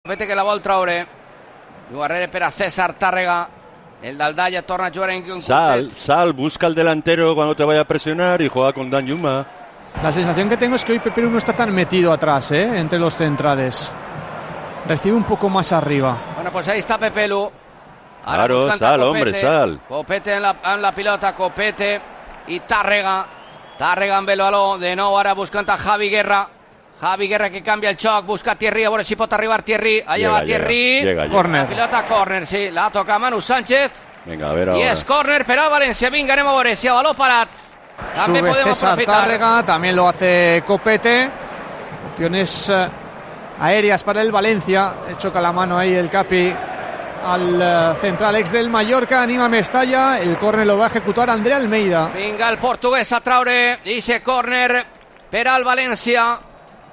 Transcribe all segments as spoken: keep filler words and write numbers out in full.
Copete que la vol traure. Juga darrere per a César Tàrrega. El d'Aldalla torna a jugar en un Sal, quartet. sal, busca al delantero cuando te vaya a presionar y juega con Dan Yuma. La sensación que tengo es que hoy Pepe Lu no está tan metido atrás, ¿eh? Entre los centrales. Recibe un poco más arriba. Bueno, pues ahí está Pepe Lu. Ara Claro, buscant a sal, Copete. hombre, sal. Copete en la, en la pilota, Copete i Tàrrega. Tàrrega amb el baló, de nou ara buscant a Javi Guerra. Javi Guerra que canvia el xoc, busca Thierry, a veure si pot arribar Thierry. Allà Llega, va Thierry. llega, llega. Córner. La pilota, córner, sí. La toca Manu Sánchez. Venga, a ver I ahora. és córner per al València. Vinga, anem a veure si a baló parat. També Sube podem César aprofitar. Tàrrega, también lo hace Copete. Opciones eh, aéreas para el Valencia. Choca la mano ahí el Capi al eh, central ex del Mallorca. Anima Mestalla. El córner lo va a ejecutar André Almeida. Vinga, el portuguès a traure. Ixe córner per al València.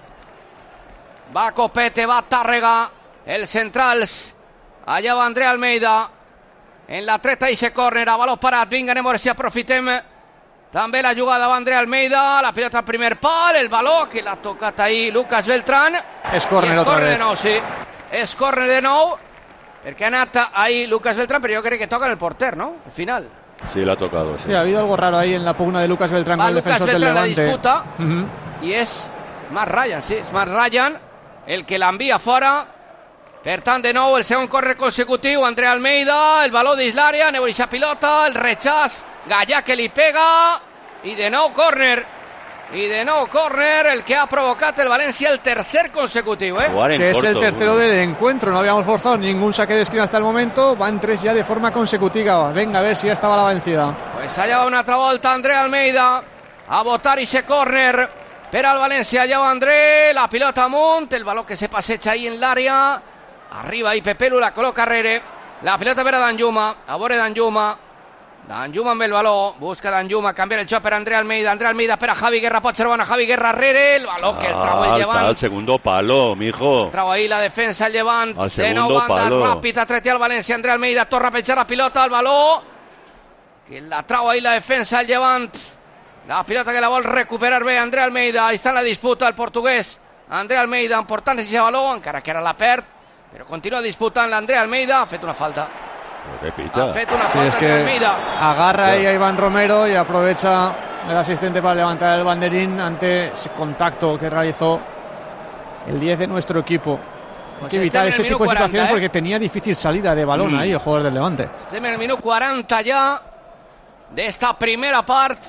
Va Copete, va Tàrrega. Els centrals. Allà va André Almeida. En la treta ixe córner, a baló parat. Vinga, anem a veure si aprofitem també la jugada. Va André Almeida. La pilota al primer pal. El baló que l'ha tocat ahí Lucas Beltrán. Es córner I és otra córner vez. de nou, sí. És córner de nou. Perquè ha anat ahí Lucas Beltrán, però jo crec que toca en el porter, ¿no? Al final. Sí, le ha tocado. Sí. Sí, ha habido algo raro ahí en la pugna de Lucas Beltrán Va con el Lucas defensor del Beltrán la Levante. disputa. Uh-huh. I és Matt Ryan, sí, és Matt Ryan el que l'envia fora. Per tant, de nou, el segon córner consecutiu. André Almeida, el baló dins l'àrea, aneu a deixar pilota, el rechaç, Gallà que li pega, i de nou córner. I de nou córner, el que ha provocat el València, el tercer consecutiu, eh? Jugar en Que es corto, el tercero bueno. del encuentro. No habíamos forzado ningún saque de esquina hasta el momento. Van tres ya de forma consecutiva. Venga, a ver si ya estaba la vencida. Pues allà va una altra volta André Almeida a votar ixe córner per al València. Allà va André, la pilota amunt, el baló que se passeja ahí en l'àrea. Arriba ahí Pepe Lu, la col·loca darrere. La pilota per a Danjuma, a veure Danjuma. Danjuma amb el baló, busca Danjuma, canviar el xoc per André Almeida. André Almeida per a Javi Guerra, pot ser bona Javi Guerra darrere. El baló que el trau el Ah, Llevant. al segundo palo, mijo. Trau ahí la defensa el Llevant. Al De nou segundo banda, palo. ràpid, atreti al València. André Almeida torna a penjar la pilota, el baló que la trau ahí la defensa el Llevant. La pilota que la vol recuperar bé André Almeida. Ahí està en la disputa el portuguès André Almeida, emportant ese baló, encara que ara la perd, però continua disputant l'André Almeida. Ha fet una falta. Qué pita. Ha fet una Sí, falta es André que Almeida. agarra ahí a Iván Romero y aprovecha el asistente para levantar el banderín ante ese contacto que realizó el diez de nuestro equipo. Hay Pues que evitar estem en ese el tipo de minut situaciones quaranta, eh? porque tenía difícil salida de balón Mm. ahí el jugador del Levante. Estem en el minut quaranta ja d'esta primera part.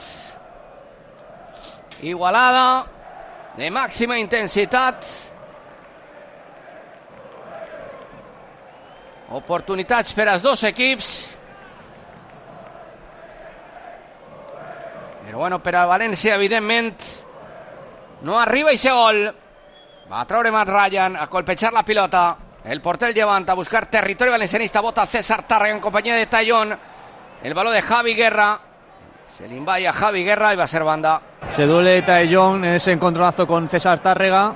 Igualada, de màxima intensitat. Oportunitats per als dos equips. Però bueno, per al València, evidentment, no arriba i se gol. Va a traure Matt Ryan, a colpejar la pilota. El porter Llevant a buscar territori valencianista. Bota César Tàrrega en compañía de Tallón. El balón de Javi Guerra. Se le invade a Javi Guerra y va a ser banda. Se duele Taillon en ese encontronazo con César Tàrrega.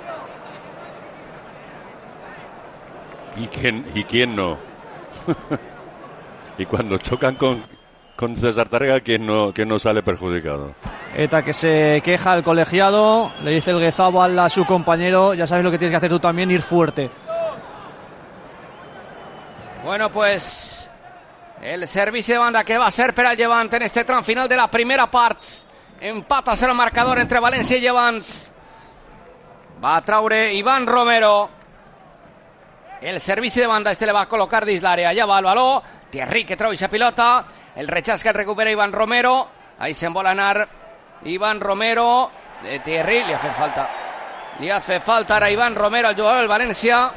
¿Y quién, y quién no? Y cuando chocan con, con César Tàrrega, ¿quién no, quién no sale perjudicado? Eta que se queja al colegiado. Le dice el Guezabal a su compañero: ya sabes lo que tienes que hacer tú también, ir fuerte. Bueno, pues el servicio de banda que va a ser per al Llevant en este tram final de la primera part. Empat a cero el marcador entre València i Llevant. Va a traure Iván Romero. El servicio de banda, este le va a colocar dins l'àrea. Allà va el baló. Thierry que trau esa pilota. El rechaç que el recupera Iván Romero. Ahí se'n vol anar Iván Romero. De Thierry, li ha fet falta. Li ha fet falta ara Iván Romero, el jugador del València.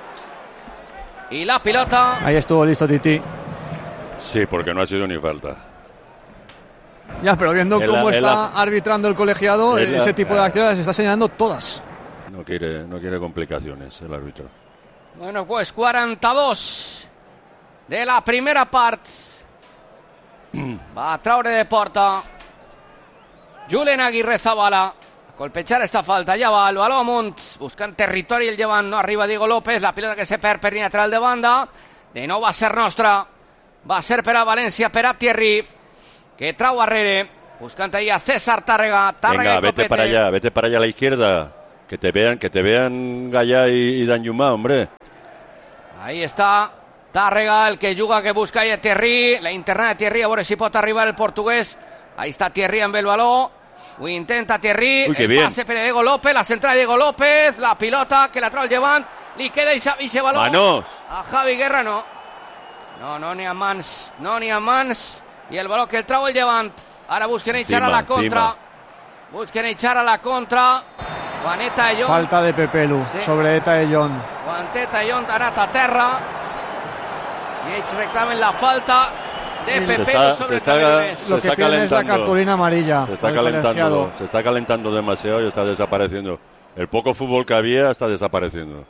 Y la pilota. Ahí estuvo listo Titi. Sí, porque no ha sido ni falta. Ya, pero viendo El- cómo el- está arbitrando el colegiado, el- ese tipo de acciones las está señalando todas. No quiere, no quiere complicaciones el árbitro. Bueno, pues quaranta-dos de la primera part. Va a traure de porta Julen Aguirre Zabala a colpejar esta falta. Ja va el baló amunt, buscant territori el Llevant. No arriba Diego López, la pilota que se perd per lateral de banda. De nou va ser nostra. Va ser per a València, per a Thierry, que trau arrere, buscant ahí a César Tàrrega. Tàrrega Venga, y vete Copete. para allá, vete para allá a la izquierda. Que te vean, que te vean Gallà y, y Danjumà, hombre. Ahí está Tàrrega, el que juga, que busca ahí a Thierry. La interna de Thierry, a veure si pot arribar el portuguès. Ahí está Thierry amb el baló. Ho intenta Thierry. Uy, qué el bien. pase per Diego López, la central de Diego López. La pilota que la trau el Llevant. Li queda ese baló. Manos. A Javi Guerra no. No, no n'hi ha mans. No n'hi ha mans. I el baló que el trau el Llevant. Ara busquen echar a la contra. Busquen echar a la contra. Quan Etaion. Falta de Pepelu sí. sobre Etaion. Quan Etaion ha anat a terra. I ells reclamen la falta de Pepelu sobre el camerunés. Lo que piden es la cartulina amarilla. Se está calentando, se está calentando demasiado y está desapareciendo. El poco fútbol que había está desapareciendo.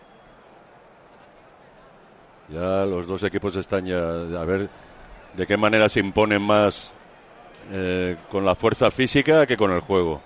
Ya los dos equipos están ya a ver de qué manera se imponen más eh, con la fuerza física que con el juego.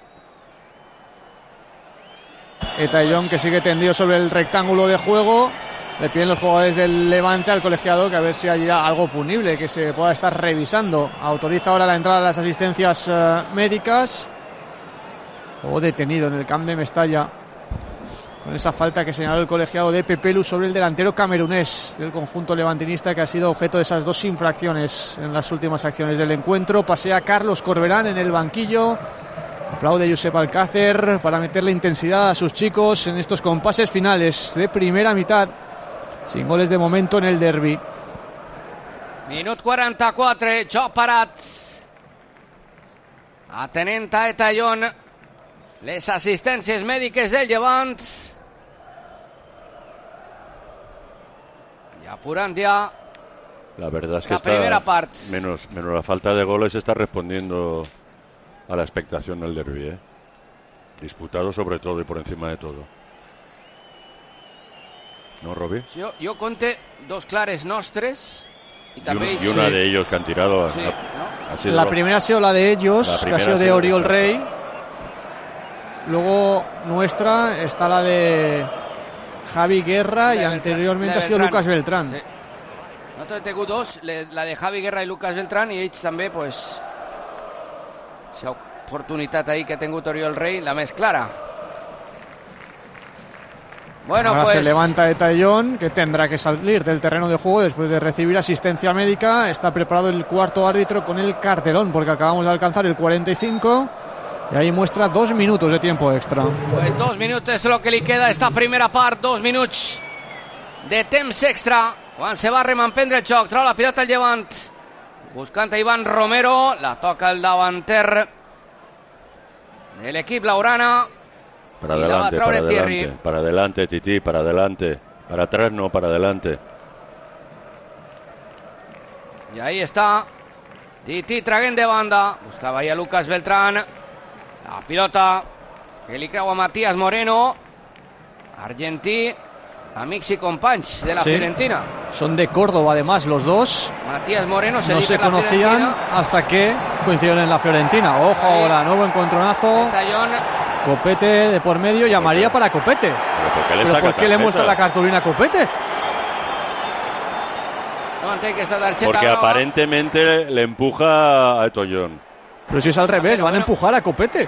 Etaion, que sigue tendido sobre el rectángulo de juego. Le piden los jugadores del Levante al colegiado que a ver si hay algo punible que se pueda estar revisando. Autoriza ahora la entrada de las asistencias uh, médicas. Juego detenido en el Camp de Mestalla con esa falta que señaló el colegiado de Pepelu sobre el delantero camerunés del conjunto levantinista, que ha sido objeto de esas dos infracciones en las últimas acciones del encuentro. Pasea Carlos Corberán en el banquillo. Aplaude Josep Alcácer para meterle intensidad a sus chicos en estos compases finales de primera mitad, sin goles de momento en el derbi. Minut quaranta-quatre, joc parat. Atenent a Etaion les assistències mèdiques del Llevant. Y apurant ya la verdad es que la está, primera parte. Menos, menos la falta de goles está respondiendo a la expectación del derbi, ¿eh? Disputado sobre todo y por encima de todo. ¿No, Robi? Jo, jo conte dos clares nostres i també... Y, un, y una sí. de ellos que han tirado. Sí, ha, ¿no? ha sido la primera ha sido la de ellos, la que ha sido de Oriol Rey. Luego nuestra está la de Javi Guerra de y Beltrán, anteriormente ha sido Lucas Beltrán. Sí. Nosaltres hem tingut dos, la de Javi Guerra i Lucas Beltrán, i ells també, pues, esa oportunitat ahí que ha tingut Oriol Rey, la més clara. Bueno, ahora pues se levanta Etaion, que tendrá que salir del terreno de juego después de recibir asistencia médica. Está preparado el cuarto árbitro con el cartelón, porque acabamos de alcanzar el cuarenta y cinco. Y ahí muestra dos minutos de tiempo extra. Pues dos minutos es lo que le queda a esta primera part, dos minuts de temps extra, quan se va a remanprendre el joc. Trau la pilota el Llevant, buscant a Iván Romero, la toca el davanter de l'equip laurana. Para adelante, para adelante, para adelante, Tití, para adelante. Para atrás no, para adelante. Y ahí está Tití traguent de banda. Buscava ahí a Lucas Beltrán. La pilota que li creu a Matías Moreno, argentí, amics i companys de la sí. Fiorentina. Son de Córdoba además los dos. Matías Moreno se no se conocían hasta que coincidieron en la Fiorentina. Ojo sí. ahora, nuevo encontronazo. Etaion. Copete de por medio, llamaría para Copete. ¿Pero por qué le, ¿Pero por qué le muestra la cartulina a Copete? No, porque aparentemente le empuja a Etaion. Pero si es al revés, van a empujar a Copete.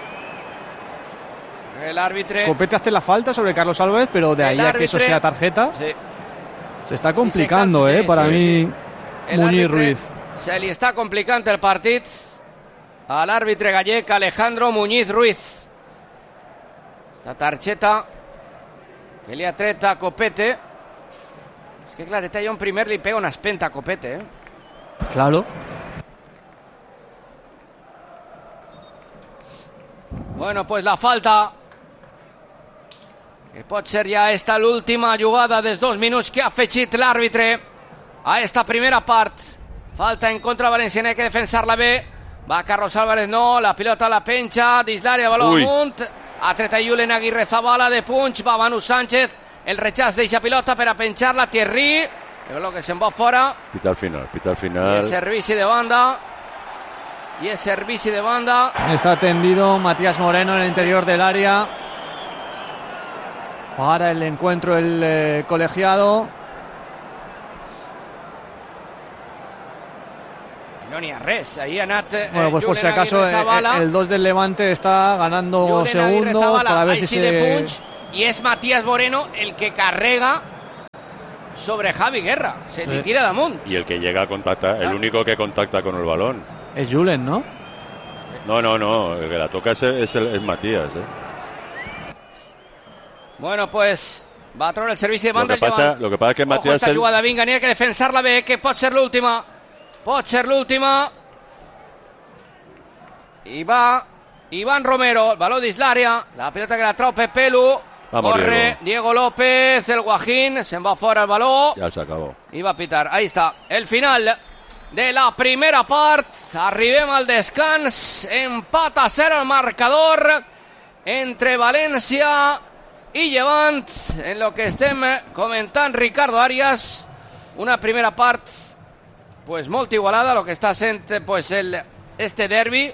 El árbitro. Copete hace la falta sobre Carlos Álvarez, pero de ahí a que eso sea tarjeta, sí. se está complicando, sí, se eh, para sí, mí, sí. Muñiz Ruiz. Se li està complicant el partit a l'àrbitre gallec Alejandro Muñiz Ruiz. Esta tarjeta que li ha tret a Copete. Es que clar, Etaion primer li pega una espenta a Copete, eh? Claro. Bueno, pues la falta, que pot ser ja esta l'última jugada dels dos minuts que ha afegit l'àrbitre a esta primera part. Falta en contra valenciana, hay que defensar-la bé. Va Carlos Álvarez, no, la pilota la penja dins l'àrea, baló amunt. Ha tret a Julen Aguirre Zabala de punx, va Manu Sánchez, el rechaç d'eixa pilota per a penjar-la Thierry, però que se'n va fora. Pita al final, pita al final. I el servici de banda. Y es servicio de banda. Está tendido Matías Moreno en el interior del área para el encuentro el eh, colegiado. No no n'hi ha res. Ahí ha anat eh, Bueno, pues por si Julen acaso Aguirre Zabala. el, el dos del Levante está ganando Julen Aguirre segundos Zabala, para ver si així de se... punch, y es Matías Moreno el que carrega sobre Javi Guerra. Se Sí. le tira damunt. Y el que llega a contactar, el único que contacta con el balón. Es Julen, ¿no? No, no, no, el que la toca es, es, el- es Matías. ¿eh? Bueno, pues va a trobar el servici de Lo banda que, el pasa, Llevant. lo que pasa es que Ojo, Matías... esta el- jugada, vinga, n'hi ha que defensar-la bé, que pot ser l'última. Pot ser l'última. I va Iván Romero, el baló dins l'àrea, la pilota que la trau Pepelu. Vamos, Corre Diego. Diego López, el Guajín, se'n va fora el baló. Ya se acabó. I va a pitar. Ahí está, el final de la primera part. Arribem al descans. Empat a zero el marcador entre València i Llevant. En lo que estem comentant Ricardo Arias. Una primera part pues molt igualada, lo que està sent pues el, este derbi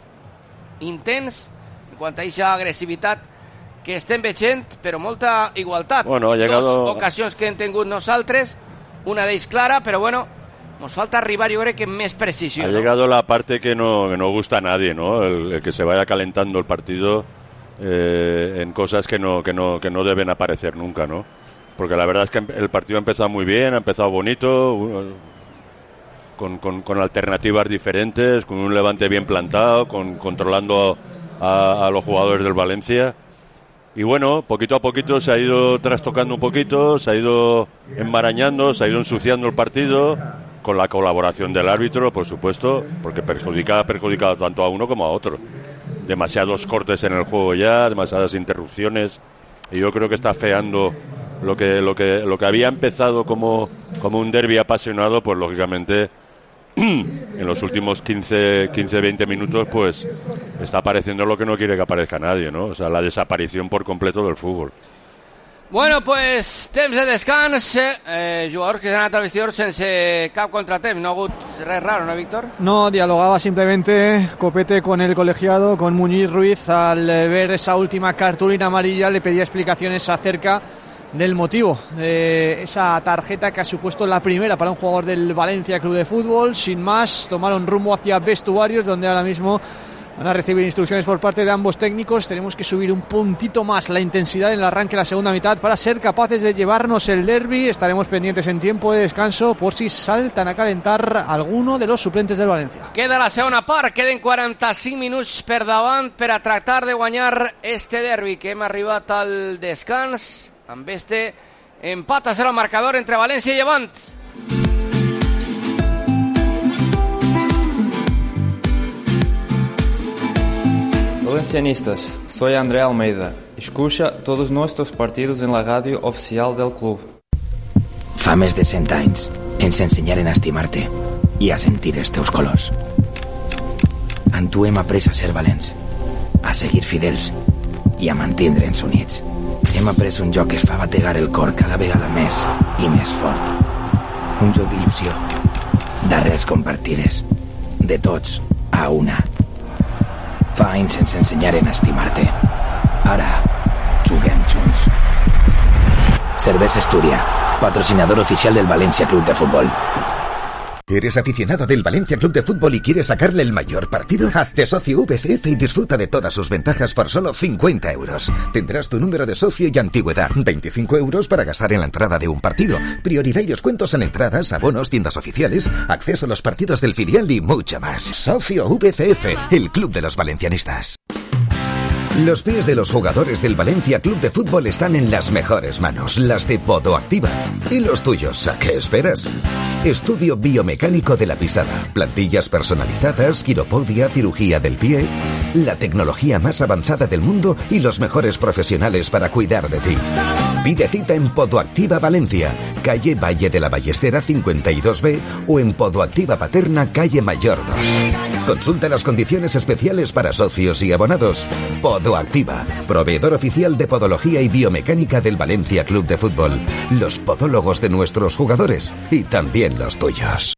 intens en quant a aquesta agressivitat que estem veient, però molta igualtat. Bueno, ha llegado... Dos ocasions que hem tingut nosaltres, una d'ells clara, però bueno, nos falta arribar, yo creo que més precisió. Ha ¿no? llegado la parte que no, que no gusta a nadie, ¿no? El, el que se vaya calentando el partido eh, en cosas que no, que, no, que no deben aparecer nunca, ¿no? Porque la verdad es que el partido ha empezado muy bien, ha empezado bonito, uh, con, con, con alternativas diferentes, con un Levante bien plantado, con, controlando a, a los jugadores del Valencia. Y bueno, poquito a poquito se ha ido trastocando un poquito, se ha ido enmarañando, se ha ido ensuciando el partido, con la colaboración del árbitro, por supuesto, porque perjudica, ha perjudicado tanto a uno como a otro. Demasiados cortes en el juego ya, demasiadas interrupciones, y yo creo que está feando lo que, lo que, lo que había empezado como, como un derbi apasionado, pues lógicamente en los últimos quince, veinte minutos pues está apareciendo lo que no quiere que aparezca nadie, ¿no? O sea, la desaparición por completo del fútbol. Bueno, pues temps de descans, eh, jugadors que s'han anat al vestidor sense cap contratemps, no ha hagut res raro, ¿no, Víctor? No, dialogaba simplemente Copete con el colegiado, con Muñiz Ruiz. Al ver esa última cartulina amarilla le pedía explicaciones acerca del motivo de esa tarjeta que ha supuesto la primera para un jugador del Valencia Club de Fútbol. Sin más, tomaron rumbo hacia vestuarios, donde ahora mismo van a recibir instrucciones por parte de ambos técnicos. Tenemos que subir un puntito más la intensidad en el arranque de la segunda mitad para ser capaces de llevarnos el derbi. Estaremos pendientes en tiempo de descanso por si saltan a calentar alguno de los suplentes del Valencia. Queda la segona part, queden quaranta-cinc minuts per davant per a tractar de guanyar este derbi, que hem arribat al descans amb este empat a zero al marcador entre València i Llevant. Valencianistas, soy André Almeida. Escucha todos nuestros partidos en la radio oficial del club. Fa més de cent anys ens ensenyaren a estimar-te i a sentir els teus colors. En tu hem après a ser valents, a seguir fidels i a mantindre'ns units. Hem après un joc que es fa bategar el cor cada vegada més i més fort. Un joc d'il·lusió, d'arrels compartides, de tots a una. Fa anys ens ensenyaren a estimar-te. Ara, juguem junts. Cervesa Astúria, patrocinador oficial del Valencia Club de Fútbol. ¿Eres aficionado del Valencia Club de Fútbol y quieres sacarle el mayor partido? Hazte socio V C F y disfruta de todas sus ventajas por solo cincuenta euros. Tendrás tu número de socio y antigüedad. veinticinco euros para gastar en la entrada de un partido. Prioridad y descuentos en entradas, abonos, tiendas oficiales, acceso a los partidos del filial y mucho más. Socio V C F, el club de los valencianistas. Los pies de los jugadores del Valencia Club de Fútbol están en las mejores manos, las de Podoactiva. ¿Y los tuyos? ¿A qué esperas? Estudio biomecánico de la pisada, plantillas personalizadas, quiropodia, cirugía del pie, la tecnología más avanzada del mundo y los mejores profesionales para cuidar de ti. Pide cita en Podoactiva Valencia, calle Valle de la Ballestera cincuenta y dos B o en Podoactiva Paterna, calle Mayor dos. Consulta las condiciones especiales para socios y abonados. Podoactiva, proveedor oficial de podología y biomecánica del Valencia Club de Fútbol. Los podólogos de nuestros jugadores y también los tuyos.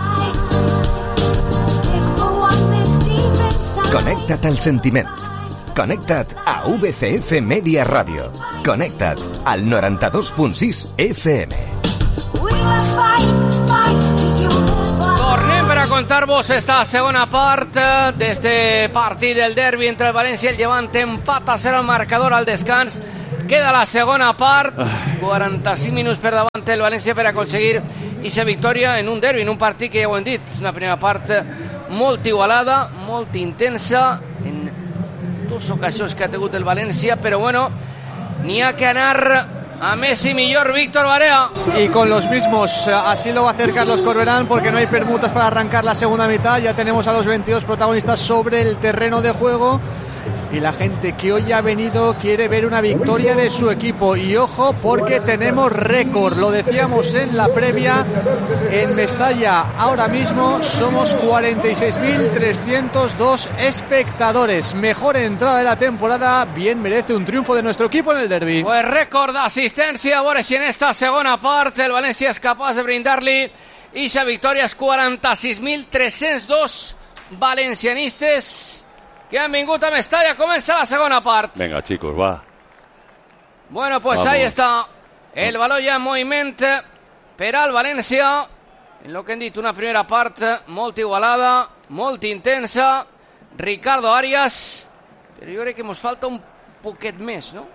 Connecta't al sentiment. Connecta't a V C F Media Ràdio. Connecta't al noranta-dos punt sis F M. Tornem per a contar-vos esta segona part d'este partit del derbi entre el València i el Llevant. Empata a zero el marcador al descans. Queda la segona part, quaranta-cinc minuts per davant el València per aconseguir aquesta victòria en un derbi, en un partit que ja ho hem dit, una primera part molt igualada, molt intensa, en dues ocasions que ha tingut el València, però bueno, n'hi ha que anar a Messi millor. Víctor Barea. Y con los mismos, así lo va a hacer Carlos Corberán, porque no hay permutas para arrancar la segunda mitad. Ya tenemos a los veintidós protagonistas sobre el terreno de juego. Y la gente que hoy ha venido quiere ver una victoria de su equipo. Y ojo, porque tenemos récord. Lo decíamos en la previa. En Mestalla ahora mismo somos cuarenta y seis mil trescientos dos espectadores. Mejor entrada de la temporada. Bien merece un triunfo de nuestro equipo en el derbi. Pues récord d'assistència. A veure si en esta segona part el València és capaç de brindar-li aquesta victòria als quaranta-sis mil tres-cents dos valencianistes que han vingut a Mestalla. Comença la segona part. Venga, chicos, va. Bueno, pues Vamos. ahí está el balón ya en moviment per al València. En lo que hem dit, una primera part molt igualada, molt intensa. Ricardo Arias, però jo crec que ens falta un poquet més, ¿no?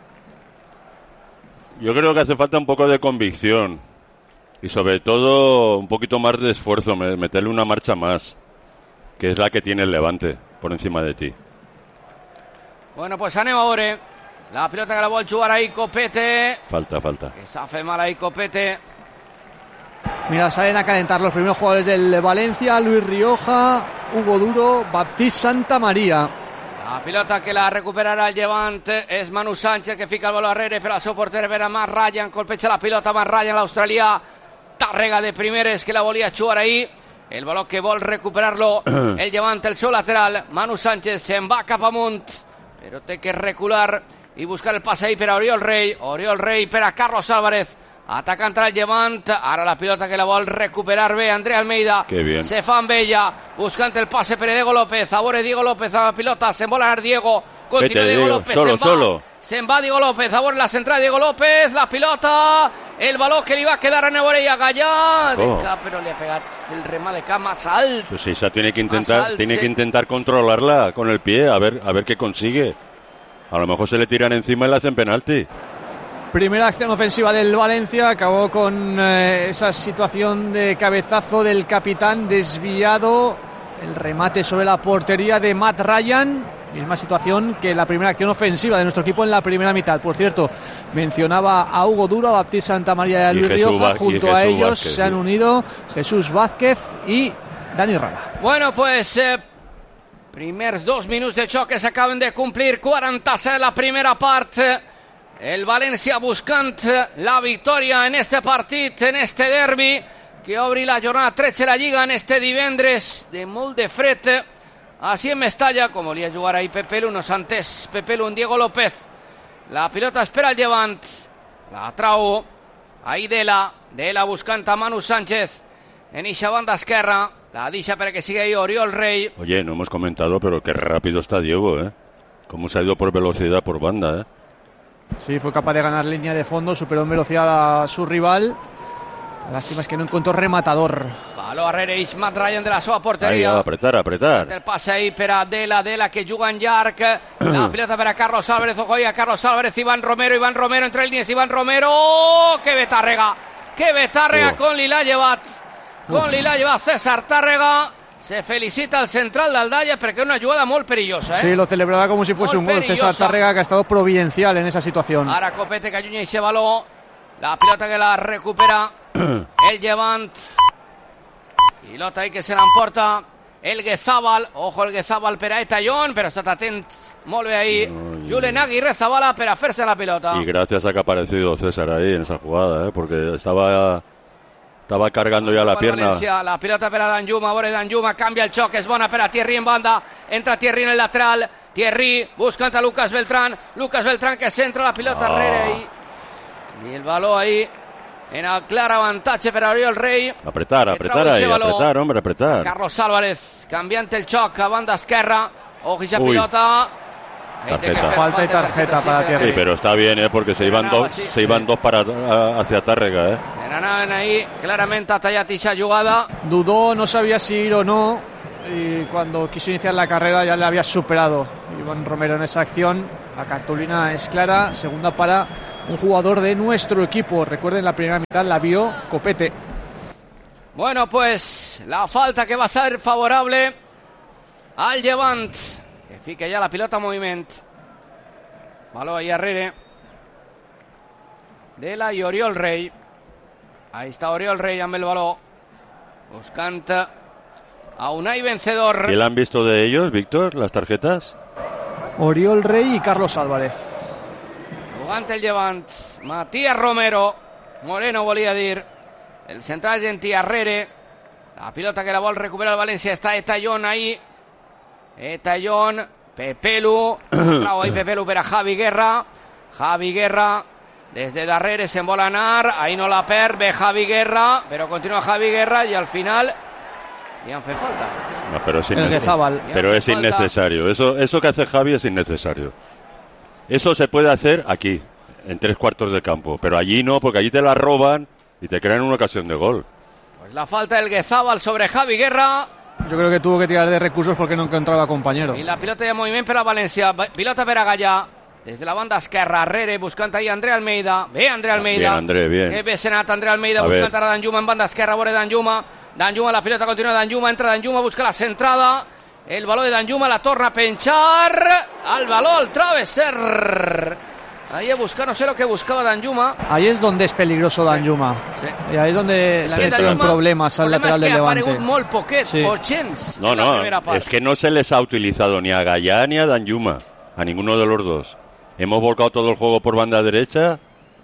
Yo creo que hace falta un poco de convicción y sobre todo un poquito más de esfuerzo, meterle una marcha más, que es la que tiene el Levante por encima de ti. Bueno, pues anem a veure la pilota que la vol jugar ahí Copete. Falta, falta. Que s'ha fet mal ahí Copete. Mira, salen a calentar los primeros jugadores del Valencia: Luis Rioja, Hugo Duro, Baptiste Santamaría. La pilota que la recuperarà el Llevant és Manu Sánchez, que fica el baló darrere per al seu porter, per a Matt Ryan. Colpeja la pilota Matt Ryan, l'australià. Tàrrega de primeres, que la volia jugar ahí. El baló que vol recuperar-lo el Llevant, el seu lateral. Manu Sánchez se'n va cap amunt, però té que recular i buscar el pas ahí per a Oriol Rey. Oriol Rey per a Carlos Álvarez, atacant el Llevant. Ara la pilota que la vol recuperar bé André Almeida. Se fa amb ella, buscant el passe per a Diego López. A veure Diego López a la pilota, se'n vol anar Diego. Continua Vete, Diego Diego. López, Solo, se'n va. solo. Se'n va Diego López, a veure la centrada Diego López, la pilota, el baló que li va quedar a Nevorella Gallà, de Oh. cap, però li ha pegat el remà de cap más alt. Pues esa tiene que intentar, Más alt, tiene sí. que intentar controlarla con el pie, a ver, a ver qué consigue. A lo mejor se le tiran encima y le hacen penalti. Primera acción ofensiva del Valencia, acabó con eh, esa situación de cabezazo del capitán desviado, el remate sobre la portería de Matt Ryan. Misma situación que la primera acción ofensiva de nuestro equipo en la primera mitad. Por cierto, mencionaba a Hugo Duro, a Baptiste Santamaría y a Y Luis Jesús Rioja. Vázquez, Junto y a Jesús ellos Vázquez, se han sí. unido Jesús Vázquez y Dani Rada. Bueno, pues eh, primers dos minuts de xoc que s'acaben de complir, quaranta-set la primera part. El València buscant la victòria en este partit, en este derbi, que obri la jornada tretze de la Lliga en este divendres de molt de fred. Así en Mestalla, como volia jugar ahí Pepelu, nos antes Pepelu en Diego López. La pilota espera el Llevant, la trau ahí Dela, Dela buscant a Manu Sánchez en eixa banda esquerra, la deixa para que siga ahí Oriol Rey. Oye, no hemos comentado, pero qué rápido está Diego, ¿eh? Cómo se ha ido por velocidad por banda, ¿eh? Sí, fue capaz de ganar línea de fondo, superó en velocidad a su rival. La lástima es que no encontró rematador. Baló darrere Matt Ryan de la seva Ahí, porteria. a apretar, a apretar. El pase ahí per a Dela, Dela que juga en llarg. La pilota per a Carlos Álvarez, ojo ahí a Carlos Álvarez, Iván Romero, Iván Romero entre línies, Iván Romero. ¡Oh, que bé Tàrrega! Que bé Tàrrega, Oh. con li l'ha llevat. Con li l'ha llevat César Tàrrega. Se felicita el central d'Aldalla perquè és una jugada molt perillosa, eh? Sí, lo celebrará como si fuese Molt un gol. César perillosa. Tàrrega, que ha estado providencial en esa situación. Ara Copete que allunya ese baló. La pilota que la recupera el Llevant. Pilota ahí que se l'emporta el Guezabal. Ojo el Guezabal per a Etallón, però estat atent molt bé ahí. No, Julen Aguirre Zabala per a fer-se la pilota. Y gracias a que ha aparecido César ahí en esa jugada, ¿eh? Porque estaba, estaba cargando ya la Juan pierna. Valencia, la pilota per a Danjuma, a veure Danjuma, canvia el xoc, és bona per a Thierry en banda, entra Thierry en el lateral, Thierry buscant a Lucas Beltrán, Lucas Beltrán que centra la pilota Ah. darrere i, i el baló ahí en el clar avantatge per a Oriol Rey. Apretar, que apretar trau ahí, ese baló. apretar, hombre, apretar. Carlos Álvarez, canviant el xoc a banda esquerra, ojo esa Uy. pilota. Ahí té que Tarjeta. fer Falta y tarjeta sí, para per a Thierry. Sí, pero está bien, ¿eh? Porque se iban Ganaba, dos, sí, se sí. iban dos para a- hacia Tárrega, ¿eh? Se n'anava demanaven ahí clarament a tallar tixa jugada. Dudó, no sabía si ir o no, y cuando quiso iniciar la carrera ya le había superado Iván Romero en esa acción. La cartulina es clara, segunda para un jugador de nuestro equipo. Recuerden, la primera mitad la vio Copete. Bueno, pues la falta que va a ser favorable al Llevant, que fica ja la pilota en moviment. Baló ahí Herrera de la y Oriol Rey. Ahí está Oriol Rey amb el baló, buscant a Unai Vencedor. ¿Qué le han visto de ellos, Víctor, las tarjetas? Oriol Rey y Carlos Álvarez. Jugant el Llevant, Matías Romero, Moreno volia dir, el central argentí Herrera. La pilota que la vol recuperar el València, està Etallón ahí, Etallón, Pepelu, trau ahí Pepelu per a Javi Guerra, Javi Guerra desde darrere se'n vol anar, ahí no la perd, ve Javi Guerra, però continua Javi Guerra y al final li han fet falta. No, pero es, innecesario. pero es innecesario. Eso, eso que hace Javi es innecesario. Eso se puede hacer aquí, en tres cuartos de campo, pero allí no, porque allí te la roban y te crean una ocasión de gol. Pues la falta del Guezabal sobre Javi Guerra. Yo creo que tuvo que tirar de recursos porque no encontraba compañero. Y la pilota de movimiento per a València, pilota per a Gallà. Desde la banda esquerra, Herrera buscant ahí André Almeida. Ve André Almeida. Bien, André, bien. Que bé senat André Almeida, a buscant ara Danjuma en banda esquerra, vora Danjuma. Danjuma, la pilota continua Danjuma, entra Danjuma, busca la centrada. El baló de Danjuma la torna a penchar. Al baló, al travesser. Ahí a buscar, no sé lo que buscaba Danjuma. Ahí es donde es peligroso Danjuma. Sí. Y ahí es donde sí, se traen problemas al lateral del Levante. El problema és que ha aparegut molt poquet, sí. o gens, No, en la no, primera part. es que no se les ha utilizado ni a Gallá ni a Danjuma, a ninguno de los dos. Hemos volcado todo el juego por banda derecha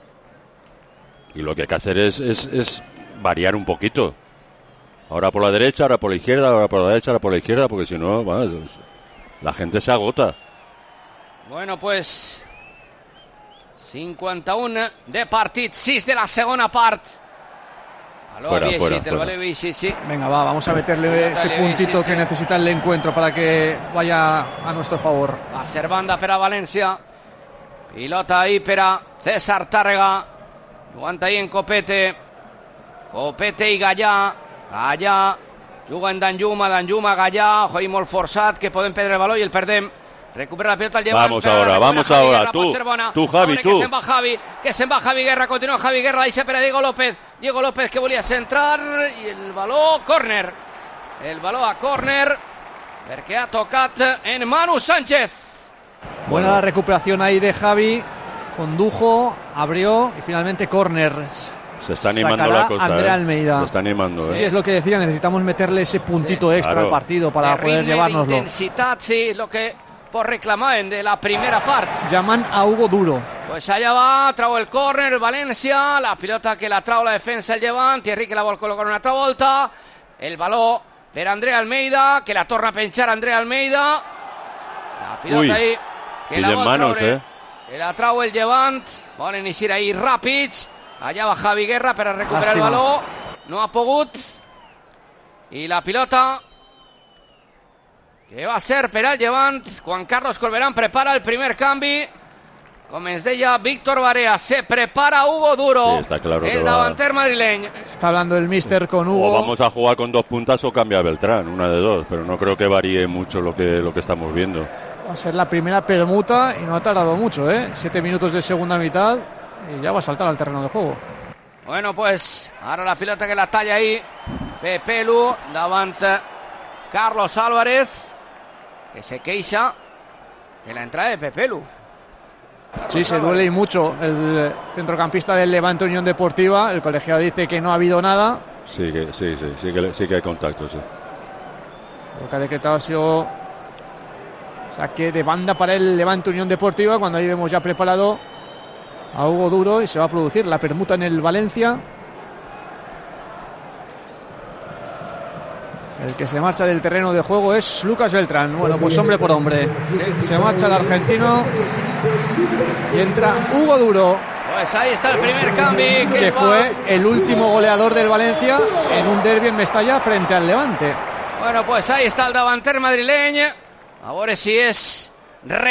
y lo que hay que hacer es, es, es variar un poquito. Ahora por la derecha, ahora por la izquierda, ahora por la derecha, ahora por la izquierda, porque si no, bueno, la gente se agota. Bueno, pues cinquanta-un de partit, sis de la segona part. Aló, fuera, Viexit, fuera, el fuera. vale Viexit, sí. Venga, va, vamos a meterle ese Dale, puntito sí, sí. que necesita el encuentro para que vaya a nuestro favor. Va a ser banda per a València. Pilota ahí per a César Tàrrega. Jugant ahí en Copete. Copete i Gallà. Gallà. Juga en Danjuma, Danjuma, Gallà. Ojo ahí molt forçat, que podem perdre el baló i el perdem. Recupera la pelota el Llevant. Vamos ahora, vamos Javi ahora. Guerra, Tú, pot ser bona. tú, Javi, Ahora tú. Que se'n va Javi, que se'n va Javi Guerra. Continua Javi Guerra, la deixa per a Diego López. Diego López que volia centrar i el baló, córner. El baló a córner perquè ha tocat en Manu Sánchez. Buena la recuperación ahí de Javi. Condujo, abrió y finalmente córner. Se está animando Sacará la cosa. André ¿eh? Almeida. Se está animando. ¿eh? Sí, es lo que decía, necesitamos meterle ese puntito Sí, extra claro. al partido para de poder ritme, llevárnoslo. d'intensitat, sí, lo que por reclamaven de la primera part. Llaman a Hugo Duro. Pues allá va, trau el córner, el València, la pilota que la trau la defensa el Llevant, Thierry que la vol col·locar una altra volta, el baló per André Almeida, que la torna a penchar André Almeida, la pilota Uy, ahí, que la pillen vol manos, traure, eh. que la trau el Llevant, volen eixir ahí ràpids, allà va Javi Guerra per a recuperar Lástima. el baló, no ha pogut, i la pilota que va a ser per al Llevant. Juan Carlos Colberán prepara el primer canvi. Com ens deia Víctor Barea, se prepara Hugo Duro, Sí, está claro que el va. davanter madrileño. Está hablando el míster con O Hugo. vamos a jugar con dos puntas o cambia Beltrán, una de dos, pero no creo que varíe mucho lo que, lo que estamos viendo. Va a ser la primera permuta y no ha tardado mucho, ¿eh? Siete minutos de segunda mitad y ya va a saltar al terreno de juego. Bueno, pues ahora la pilota que la talla ahí Pepelu, davant Carlos Álvarez, que se queixa de la entrada de Pepelu. Sí, se duele y mucho el centrocampista del Levante Unión Deportiva. El colegiado dice que no ha habido nada. Sí, que, sí, sí, sí, que, sí que hay contacto, sí. Lo que ha decretado ha sido saque de banda para el Levante Unión Deportiva, cuando ahí vemos ya preparado a Hugo Duro y se va a producir la permuta en el Valencia. El que se marcha del terreno de juego es Lucas Beltrán. Bueno, pues hombre por hombre. Se marcha el argentino y entra Hugo Duro, Pues ahí está el primer cambio que, que va. fue el último goleador del Valencia en un derbi en Mestalla frente al Levante. Bueno, pues ahí está el davanter madrileño. A veure si és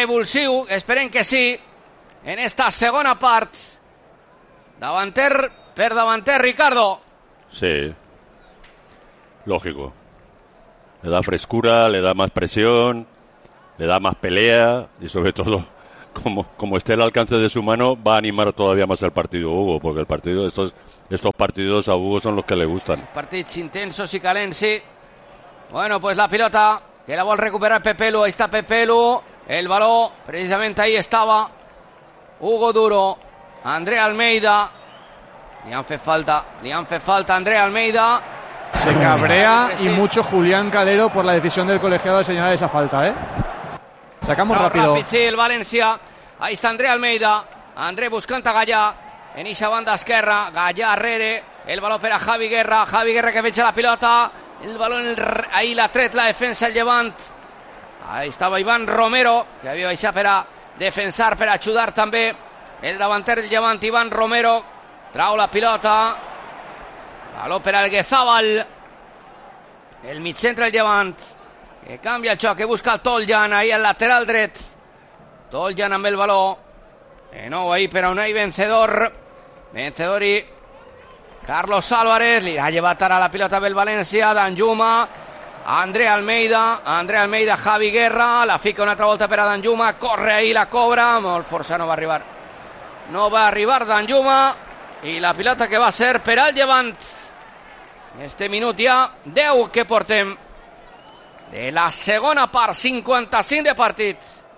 revulsiu, esperem que sí, en esta segona part. Davanter per davanter, Ricardo. Sí, lógico. Le da frescura, le da más presión, le da más pelea y sobre todo, como, como esté al alcance de su mano, va a animar todavía más el partido Hugo, porque el partido estos estos partidos a Hugo son los que le gustan. Partits intensos i calents, sí. Bueno, pues la pilota que la vol recuperar Pepelu. Ahí está Pepelu. El balón, precisamente ahí estaba Hugo Duro. Andrea Almeida. Li han fet falta, li han fet falta a Andrea Almeida. Se cabrea y mucho Julián Calero por la decisión del colegiado de señalar esa falta, ¿eh? Sacamos no, rápido. Ràpid, sí, el València. Ahí está Andrea Almeida. André buscant a Gallà. En eixa banda esquerra. Gallà arrere. El balón per a Javi Guerra. Javi Guerra que fecha la pilota. El balón, el... ahí l'ha tret la defensa el Llevant. Ahí estava Iván Romero, que havia baixat per a defensar, per a ajudar també el davanter del Llevant, Iván Romero. Trau la pilota. Baló per al Guezabal. El migcentre del Llevant, que canvia el xoc, que busca el Toljan, ahí al lateral dret. Toljan amb el baló. De nou ahí per a Unai Vencedor. Vencedor i Carlos Álvarez. Li ha llevat ara la pilota pel València. Danjuma. André Almeida. André Almeida, Javi Guerra. La fica una altra volta per a Danjuma. Corre ahí, la cobra. Molt força, no va arribar. No va arribar Danjuma. I la pilota que va ser per al Llevant. En este minut ja deu que portem de la segona part, cincuenta-cinc de partit.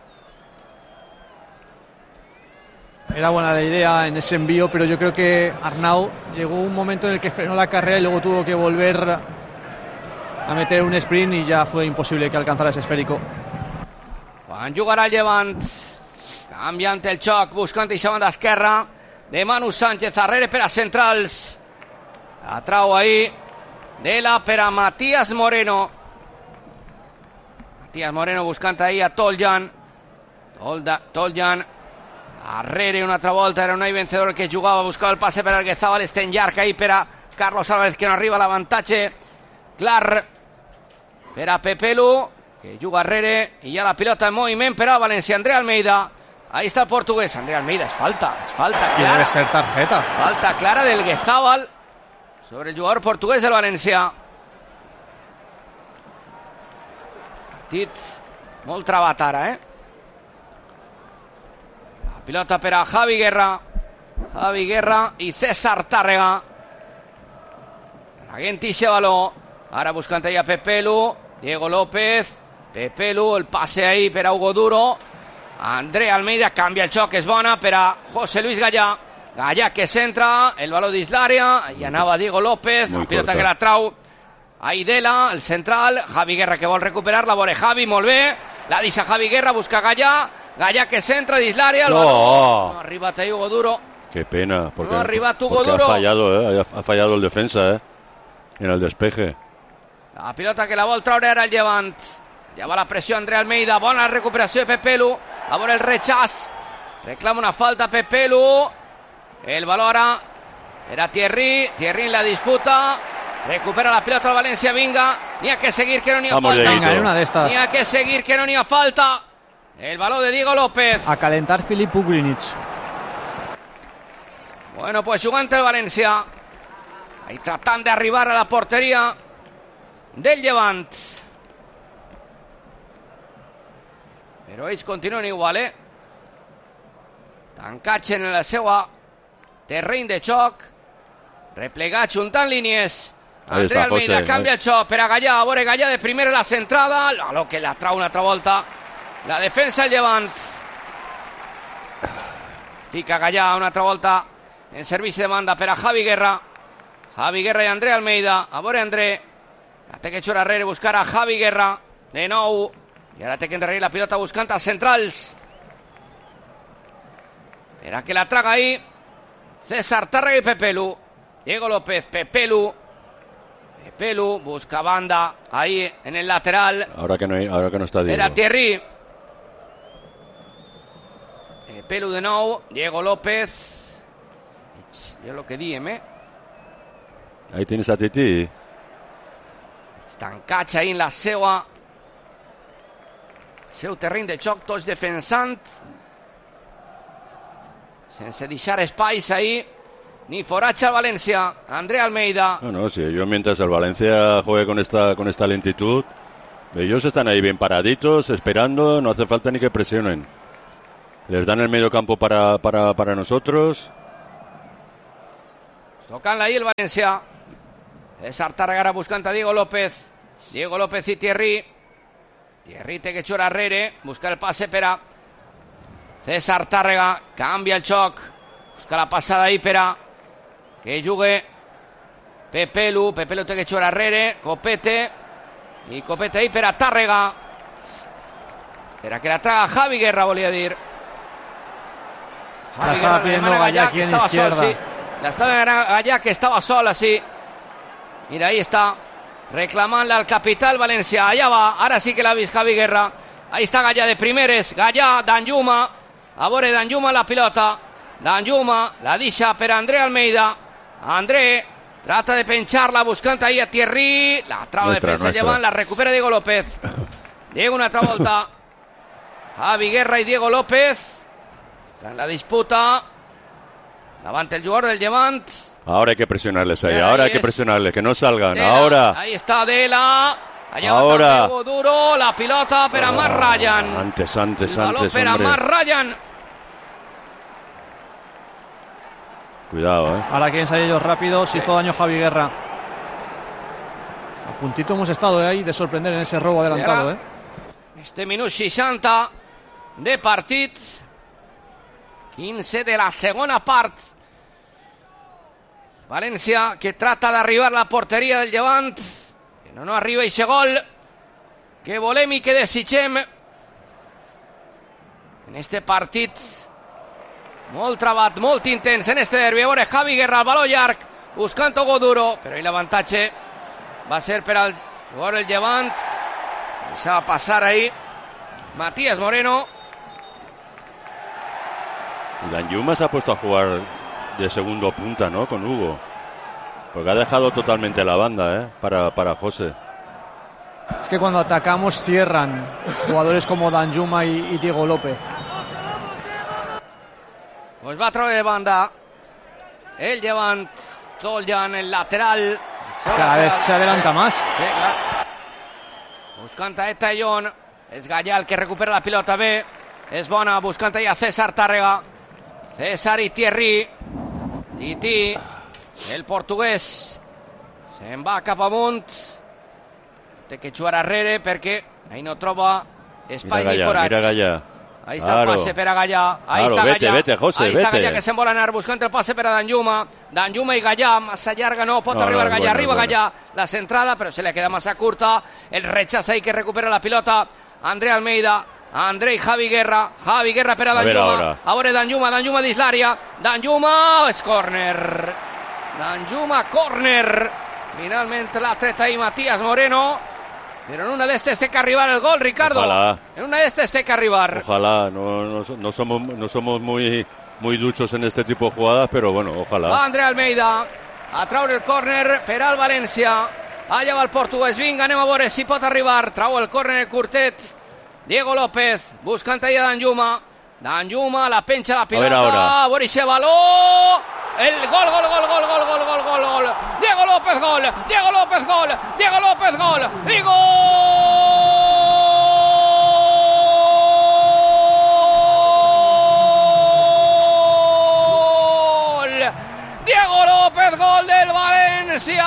Era buena la idea en ese envío, pero yo creo que Arnau llegó un momento en el que frenó la carrera y luego tuvo que volver a meter un sprint y ya fue imposible que alcanzara ese esférico. Quan jugarà el Llevant, canviant el xoc, buscant eixa banda esquerra de Manu Sánchez, arrere per a centrals. La trau ahí de la per a Matías Moreno. Matías Moreno buscant ahí a Toljan. Tolda, Toljan arrere una altra volta, era Unai Vencedor el que jugava, buscava el passe per al Guezabal, estem llarg ahí per a Carlos Álvarez, que no arriba l'avantatge clar per a Pepelu, que juga arrere, i ja la pilota en moviment per al València. André Almeida, ahí està el portuguès. André Almeida, es falta, es falta clara. Debe ser tarjeta. Falta clara del Guezabal sobre el jugador portuguès del València. Partit molt travat ara, eh? Pilota per a Javi Guerra. Javi Guerra i César Tàrrega. Traguent ixe baló. Ara buscant allà Pepelu. Diego López. Pepelu, el passe ahí per a Hugo Duro. André Almeida, canvia el xoc, és bona per a José Luis Gallà. Gallà que centra, el baló dins l'àrea. I anava Diego López. La pilota que la trau Aidela, el central. Javi Guerra que vol recuperar, la vore Javi, molt bé. La deixa Javi Guerra, busca Gallà. Gallà que centra dins l'àrea. No. no ha arribat ahí Hugo Duro. Qué pena, porque, no ha arribat Hugo porque Duro. ha fallado, ¿eh? Ha fallado el defensa, ¿eh? En el despeje. La pilota que la vol traure ara el Llevant. Ja va la pressió André Almeida. Bona recuperació de Pepelu. A veure el rechaç. Reclama una falta Pepelu. El baló ara era Thierry. Thierry en la disputa. Recupera la pilota al València. Vinga. N'hi ha que seguir que no n'hi ha Vamos, falta. Venga, en una de estas. N'hi ha que seguir que no n'hi ha falta. El balón de Diego López. A calentar Filip Ugrinic. Bueno, pues jugant el València. Ahí tratant d'arribar a la porteria del Llevant. Però ells continuen igual, eh? Tancats en la seva terreny de xoc. Replegats, juntant línies. André Almeida canvia el xoc per a Gallà. A veure Gallà de primera la centrada. El baló que la trau una altra volta. La defensa del Llevant. Fica Gallà una altra volta en servici de banda per a Javi Guerra. Javi Guerra i André Almeida. A veure André. La té que eixir arrere, buscar a Javi Guerra. De nou. I ara té que endarrerir la pilota buscant als centrals. Espera que la traga ahí César Tàrrega y Pepelu. Diego López, Pepelu. Pepelu busca banda ahí en el lateral. Ahora que no, hay, ahora que no está Diego. Era Thierry. Pepelu de nou. Diego López. Jo lo que diem, eh? Ahí tienes a Titi. Estancats ahí en la seua seu terreny de xoc, tots defensant sense deixar espais ahí ni Foracha al Valencia. André Almeida. No, no, sí, yo mientras el Valencia juegue con esta, con esta lentitud, ellos están ahí bien paraditos, esperando, no hace falta ni que presionen. Les dan el medio campo para, para, para nosotros. Tocan ahí el Valencia. César Tárrega buscando a Diego López. Diego López y Thierry. Thierry té que chora Rere. Busca el pase Pera. César Tárrega. Cambia el choc. Busca la pasada ahí Pera. Que jugue Pepelu. Pepelu té que chora Rere. Copete. Y Copete ahí Pera Tárrega. Pera que la traga Javi Guerra, volía a decir. La estaba pidiendo Gallá aquí en izquierda. Sol, sí. La estaba Gallá que estaba sola, sí. Mira, ahí está. Reclamando al capital Valencia. Allá va. Ahora sí que la vis Javi Guerra. Ahí está Gallá de primeres. Gallá, Danjuma. Abore Danjuma la pilota. Danjuma, la dicha per André Almeida. André trata de pencharla buscando ahí a Thierry. La traba de defensa llevan, la recupera Diego López. Diego una otra volta. Javi Guerra y Diego López. Está en la disputa. Levanta el jugador del Levant. Ahora hay que presionarles ahí, ahora hay es. que presionarles, que no salgan, Dela. ahora. Ahí está Dela. Allá ahora. va duro, la pilota para Oh, más Ryan. Antes, antes, el balón antes, para hombre. más Ryan. Cuidado, eh. Ahora quieren salir ellos rápidos. Hizo daño Javi Guerra. A puntito hemos estado ahí de sorprender en ese robo adelantado, eh. Este minut seixanta de partit. quinze de la segona part. València que trata d'arribar a la porteria del Llevant. Que no, no arriba ese gol que volem i que desitgem en este partit. Molt trabat, molt intens en este derbi. A veure, Javi Guerra, el baló llarg, buscant Hugo Duro, però ahí l'avantatge va ser per al jugador del Llevant. Deixava passar ahí Matías Moreno. Danjuma se ha puesto a jugar de segundo punta, ¿no? Con Hugo. Porque ha dejado totalmente la banda, ¿eh? Para, para José. Es que cuando atacamos cierran jugadores como Danjuma y, y Diego López. Pues va a través de banda. El Llevant, Toljan, el lateral. Cada vez se adelanta más. Sí, claro. Buscant a Etallón. És Gallà el que recupera la pilota bé. És bona, buscant a César Tárrega. César i Thierry. Titi, el portuguès. Se'n va cap amunt. Té que jugar arrere perquè ahí no troba espai Mira ni Gallà, forats. mira Gallà. Ahí está Claro. el pase per a Gallà. Ahí Claro, está vete, Gallà. vete, José, Ahí está vete. Gallà que se'n vol anar buscant el pase per a Danjuma. Danjuma i Gallà, massa llarga no, pot No, arribar no, Gallà. bueno, Arriba bueno. Gallà, la centrada, però se le queda massa curta. El rechaza ahí que recupera la pilota. André Almeida. André y Javi Guerra. Javi Guerra per a A ver Danjuma. ahora. Ahora Danjuma, Danjuma dins l'àrea. Danjuma, és córner. Danjuma, córner. Finalment l'ha tret ahí Matías Moreno. Pero en una de estas té que arribar el gol, Ricardo. Ojalá. En una de estas té que arribar. Ojalá, no, no, no somos, no somos muy, muy duchos en este tipo de jugadas, pero bueno, ojalá. Va André Almeida a traure el córner per al València. Allà va el portuguès. Vinga, anem a veure si pot arribar. Trau el córner el curtet. Diego López buscant allà Danjuma. Danjuma, la penja la pilota. A ver ahora. A veure ese baló. El gol, gol, gol, gol, gol, gol, gol, gol, gol. Diego López, gol. Diego López, gol. Diego López, gol. Y gol. Diego López, gol del Valencia.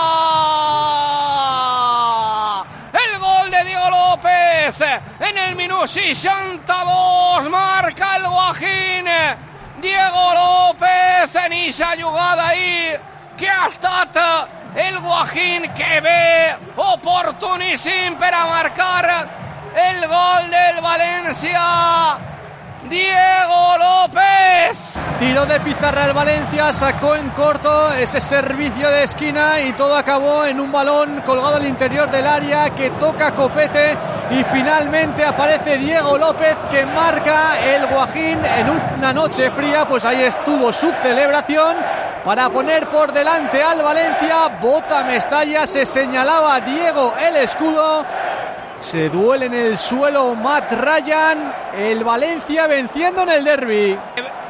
El gol de Diego López en el minuto seixanta dos. Marca el Guajín. Diego López en esa jugada ahí que ha estat el Guajín que ve oportuníssim per a marcar el gol del Valencia. Diego López. Tiro de pizarra el Valencia, sacó en corto ese servicio de esquina y todo acabó en un balón colgado al interior del área que toca Copete y finalmente aparece Diego López que marca el Guajín en una noche fría. Pues ahí estuvo su celebración para poner por delante al Valencia. Bota Mestalla, se señalaba Diego el escudo. Se duele en el suelo Matt Ryan. El Valencia venciendo en el derbi.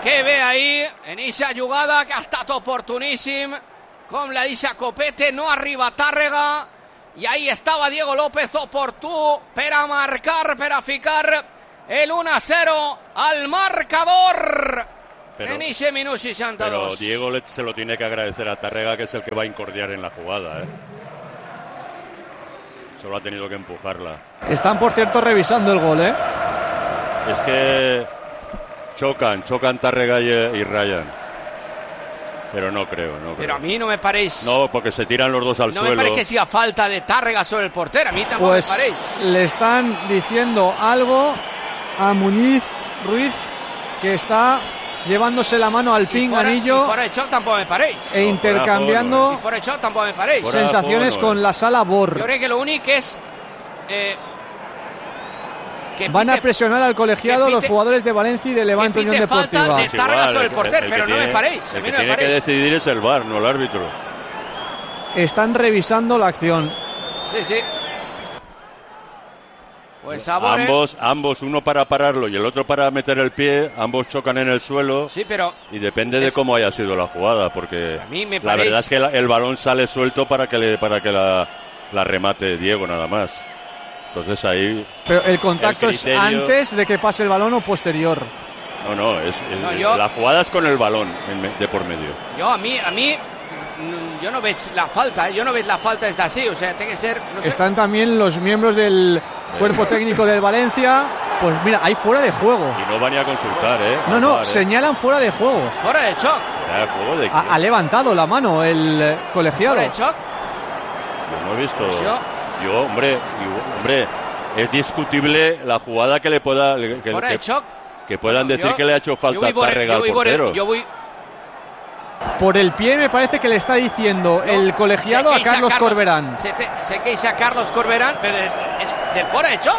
que ve ahí en esa jugada que ha estat oportuníssim, com la deixa Copete, no arriba Tàrrega, i ahí estava Diego López oportú per a marcar, per a ficar el uno a cero al marcador pero, en ese minuto sesenta y dos. Pero Diego se lo tiene que agradecer a Tàrrega, que es el que va a incordiar en la jugada, ¿eh? Solo ha tenido que empujarla. Están, por cierto, revisando el gol, ¿eh? Es que chocan, chocan Tàrrega y, y Ryan. Pero no creo, no creo. Pero a mí no me parece... No, porque se tiran los dos al no suelo. No me parece que sea falta de Tàrrega sobre el portero, a mí tampoco pues me parece. Le están diciendo algo a Muñiz Ruiz, que está llevándose la mano al pinganillo. Y fuera de choc tampoco me parece. E no, intercambiando y fuera de choc tampoco me parece. sensaciones con la sala Bor. Yo creo que lo único es... Eh, que Van pite, a presionar al colegiado pite, los jugadores de Valencia y de Levante Unión Deportiva. Falta de Tàrrega sobre el portero, el, el pero no tiene, me parece. El a que mí no tiene me que decidir es el V A R, no el árbitro. Están revisando la acción. Sí, sí. Pues ahora... Ambos, ambos, uno para pararlo y el otro para meter el pie, ambos chocan en el suelo. Sí, pero... Y depende de cómo haya sido la jugada, porque a mí me la parece... verdad es que la, el balón sale suelto para que, le, para que la, la remate Diego nada más. Entonces ahí... Pero el contacto el criterio... es antes de que pase el balón o posterior. No, no, es, es no, yo... la jugada es con el balón en, de por medio. Yo a mí, a mí, yo no veo la falta, yo no veo la falta es así, o sea, tiene que ser... No sé. Están también los miembros del cuerpo técnico del Valencia. Pues mira, hay fuera de juego. Y no van ni a consultar, ¿eh? No, no, Bar, señalan ¿eh? fuera de juego. Fuera de choc. ¿Fuera de juego de ha, ha levantado la mano el colegiado. ¿Fuera de choc? Yo no he visto... Yo, yo hombre, yo, hombre... Es discutible la jugada que le pueda que, fuera de que, choc. que puedan yo, decir que le ha hecho falta a Tàrrega al portero. Yo voy por el pie me parece que le está diciendo no, el colegiado a Carlos, Carlos Corberán. Se, te, se queixa a Carlos Corberán, pero es de fuera de choc.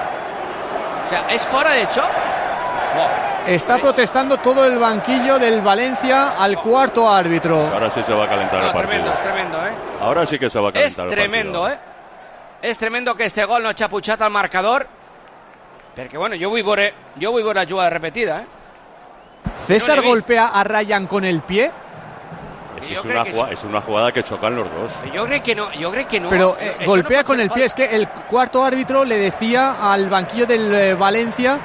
O sea, es fuera de choc. Wow. Está protestando todo el banquillo del Valencia al cuarto árbitro. Ahora sí se va a calentar no, el partido. Tremendo, es tremendo, ¿eh? Ahora sí que se va a calentar es el partido. Es tremendo, ¿eh? És tremendo que este gol no xaputxat al marcador, perquè bueno, jo vull veure, jo vull veure la jugada repetida, ¿eh? César no golpea a Ryan con el pie. Es, es, una jugada, es una jugada que chocan los dos. Yo creo que no, yo creo que no. Pero eh, golpea no con el pie, es que el cuarto árbitro le decía al banquillo del eh, Valencia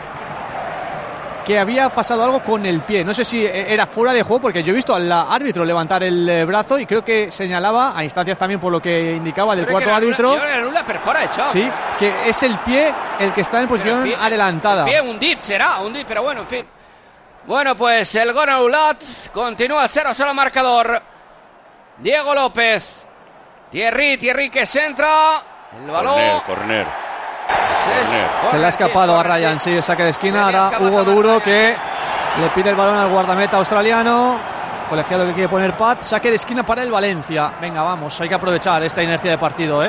que había pasado algo con el pie. No sé si era fuera de juego, porque yo he visto al árbitro levantar el brazo y creo que señalaba, a instancias también por lo que indicaba del cuarto árbitro, anula, pero fuera de choc. Sí, que es el pie el que está en posición pie, adelantada. El pie hundit será, hundit, pero bueno, en fin. Bueno, pues el gol anulat, continúa el cero a cero marcador. Diego López, Thierry, Thierry que se entra, el balón. Corner, corner. Es, se le ha escapado sí, a Ryan, sí, el saque de esquina. Ahora Hugo Duro que le pide el balón al guardameta australiano. Colegiado que quiere poner Pat. Saque de esquina para el Valencia. Venga, vamos, hay que aprovechar esta inercia de partido, ¿eh?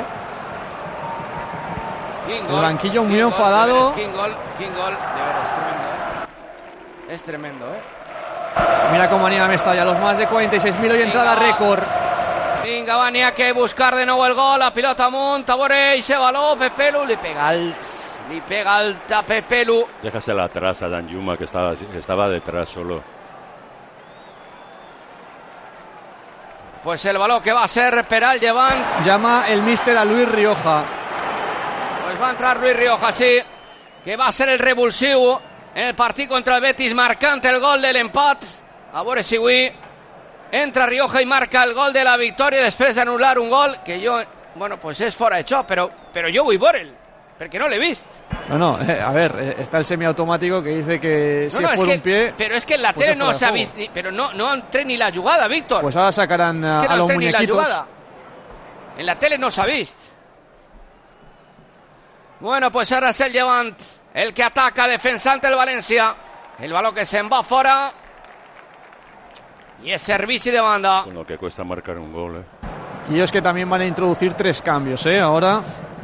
El banquillo muy enfadado. King gol, King gol, de verdad, es tremendo, ¿eh? Es tremendo, ¿eh? Mira cómo anima Mestalla, los más de cuarenta y seis mil hoy entrada récord. Vinga, va, n'hi ha que buscar de nou el gol, la pilota amunt, a veure, ese baló, Pepelu, li pega alt, li pega alt a Pepelu. Déjasela atrás a Dan Yuma, que estaba, que estaba detrás solo. Pues el baló que va a ser per al Llevant. Llama el míster a Luis Rioja. Pues va a entrar Luis Rioja, sí, que va a ser el revulsiu en el partit contra el Betis, marcant el gol de l'empat. A veure si avui entra Rioja y marca el gol de la victoria després d'anular un gol que jo, bueno, pues és fora de xoc, però, però jo vull veure'l, perquè no l'he vist. No, no, eh, a ver, eh, está el semiautomático que dice que si no, no, es por es que, un pie... Pero es que en la pues tele no se ha visto, pero no, no entré ni la jugada, Víctor. Pues ahora sacarán a, es que no a los muñequitos. La en la tele no se ha visto. Bueno, pues ahora es el Llevant el que ataca, defensante el Valencia. El balón que se va fora. Y es servicio de banda. Con lo que cuesta marcar un gol, ¿eh? Y ellos que también van a introducir tres cambios, ¿eh? Ahora.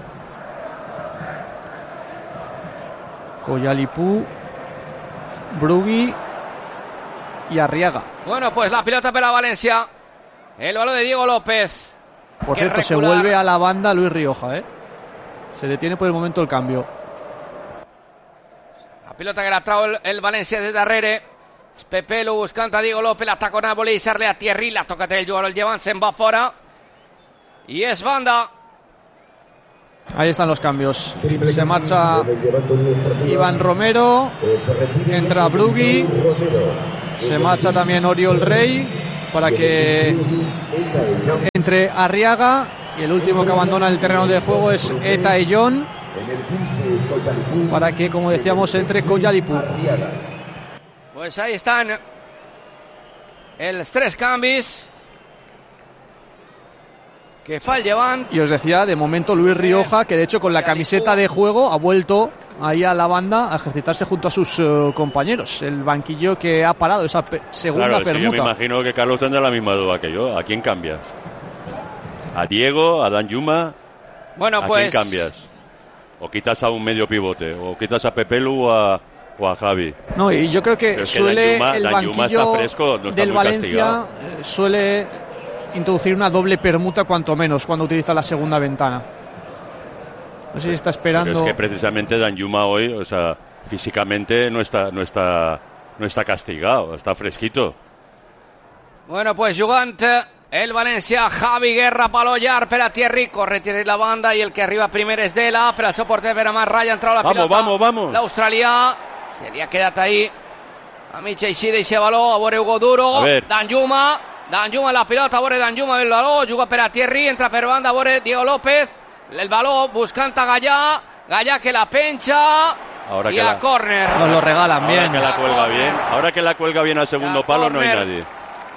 Coyalipú, Brugui y Arriaga. Bueno, pues la pilota para Valencia. El balón de Diego López. Por cierto, se vuelve a la banda Luis Rioja, ¿eh? Se detiene por el momento el cambio. La pilota que la trae el, el Valencia de darrere. Pepelu buscant a Diego López, l'ataca a voler deixar-li a Thierry, la toca el jugador, el llevant se'n va fora y es banda. Ahí están los cambios. Se marcha Iván Romero, entra Brugui, se marcha también Oriol Rey para que entre Arriaga, y el último que abandona el terreno de juego es Eta Ellón, para que, como decíamos, entre Coyalipu. Pues ahí están els tres canvis que fa el Llevant. Y os decía, de momento Luis Rioja, que de hecho con la camiseta de juego ha vuelto ahí a la banda a ejercitarse junto a sus uh, compañeros. El banquillo que ha parado esa pe- segunda claro, permuta. Yo me imagino que Carlos tendrá la misma duda que yo. ¿A quién cambias? ¿A Diego? ¿A Danjuma? Bueno, ¿A pues... quién cambias? ¿O quitas a un medio pivote? ¿O quitas a Pepelu o a, o a Javi? No, y yo creo que Pero es que suele Danjuma, el Danjuma banquillo está fresco, no está del muy Valencia castigado. eh, suele introducir una doble permuta cuanto menos cuando utiliza la segunda ventana. No sé si está esperando. Pero es que precisamente Danjuma hoy, o sea, físicamente no está, no está, no está castigado, está fresquito. Bueno, pues jugant el València, Javi Guerra, palo llarg per a Thierry, corre Thierry la banda i el que arriba primer és Dela, per al seu porter per a Matt Ryan, trau la Vamos, pilota. vamos, vamos. L'australià se li ha quedat ahí a mig així d'eixe baló, a veure Hugo Duro, A ver. Danjuma, Danjuma la pilota, a veure Danjuma el baló, juga per a Thierry, entra per banda, a veure Diego López, el baló buscant a Gallà, Gallà que la pencha Ahora y que a la- córner. Nos lo regalan Ahora bien. que la cuelga bien, ahora que la cuelga bien al segundo La palo no hay corner. nadie.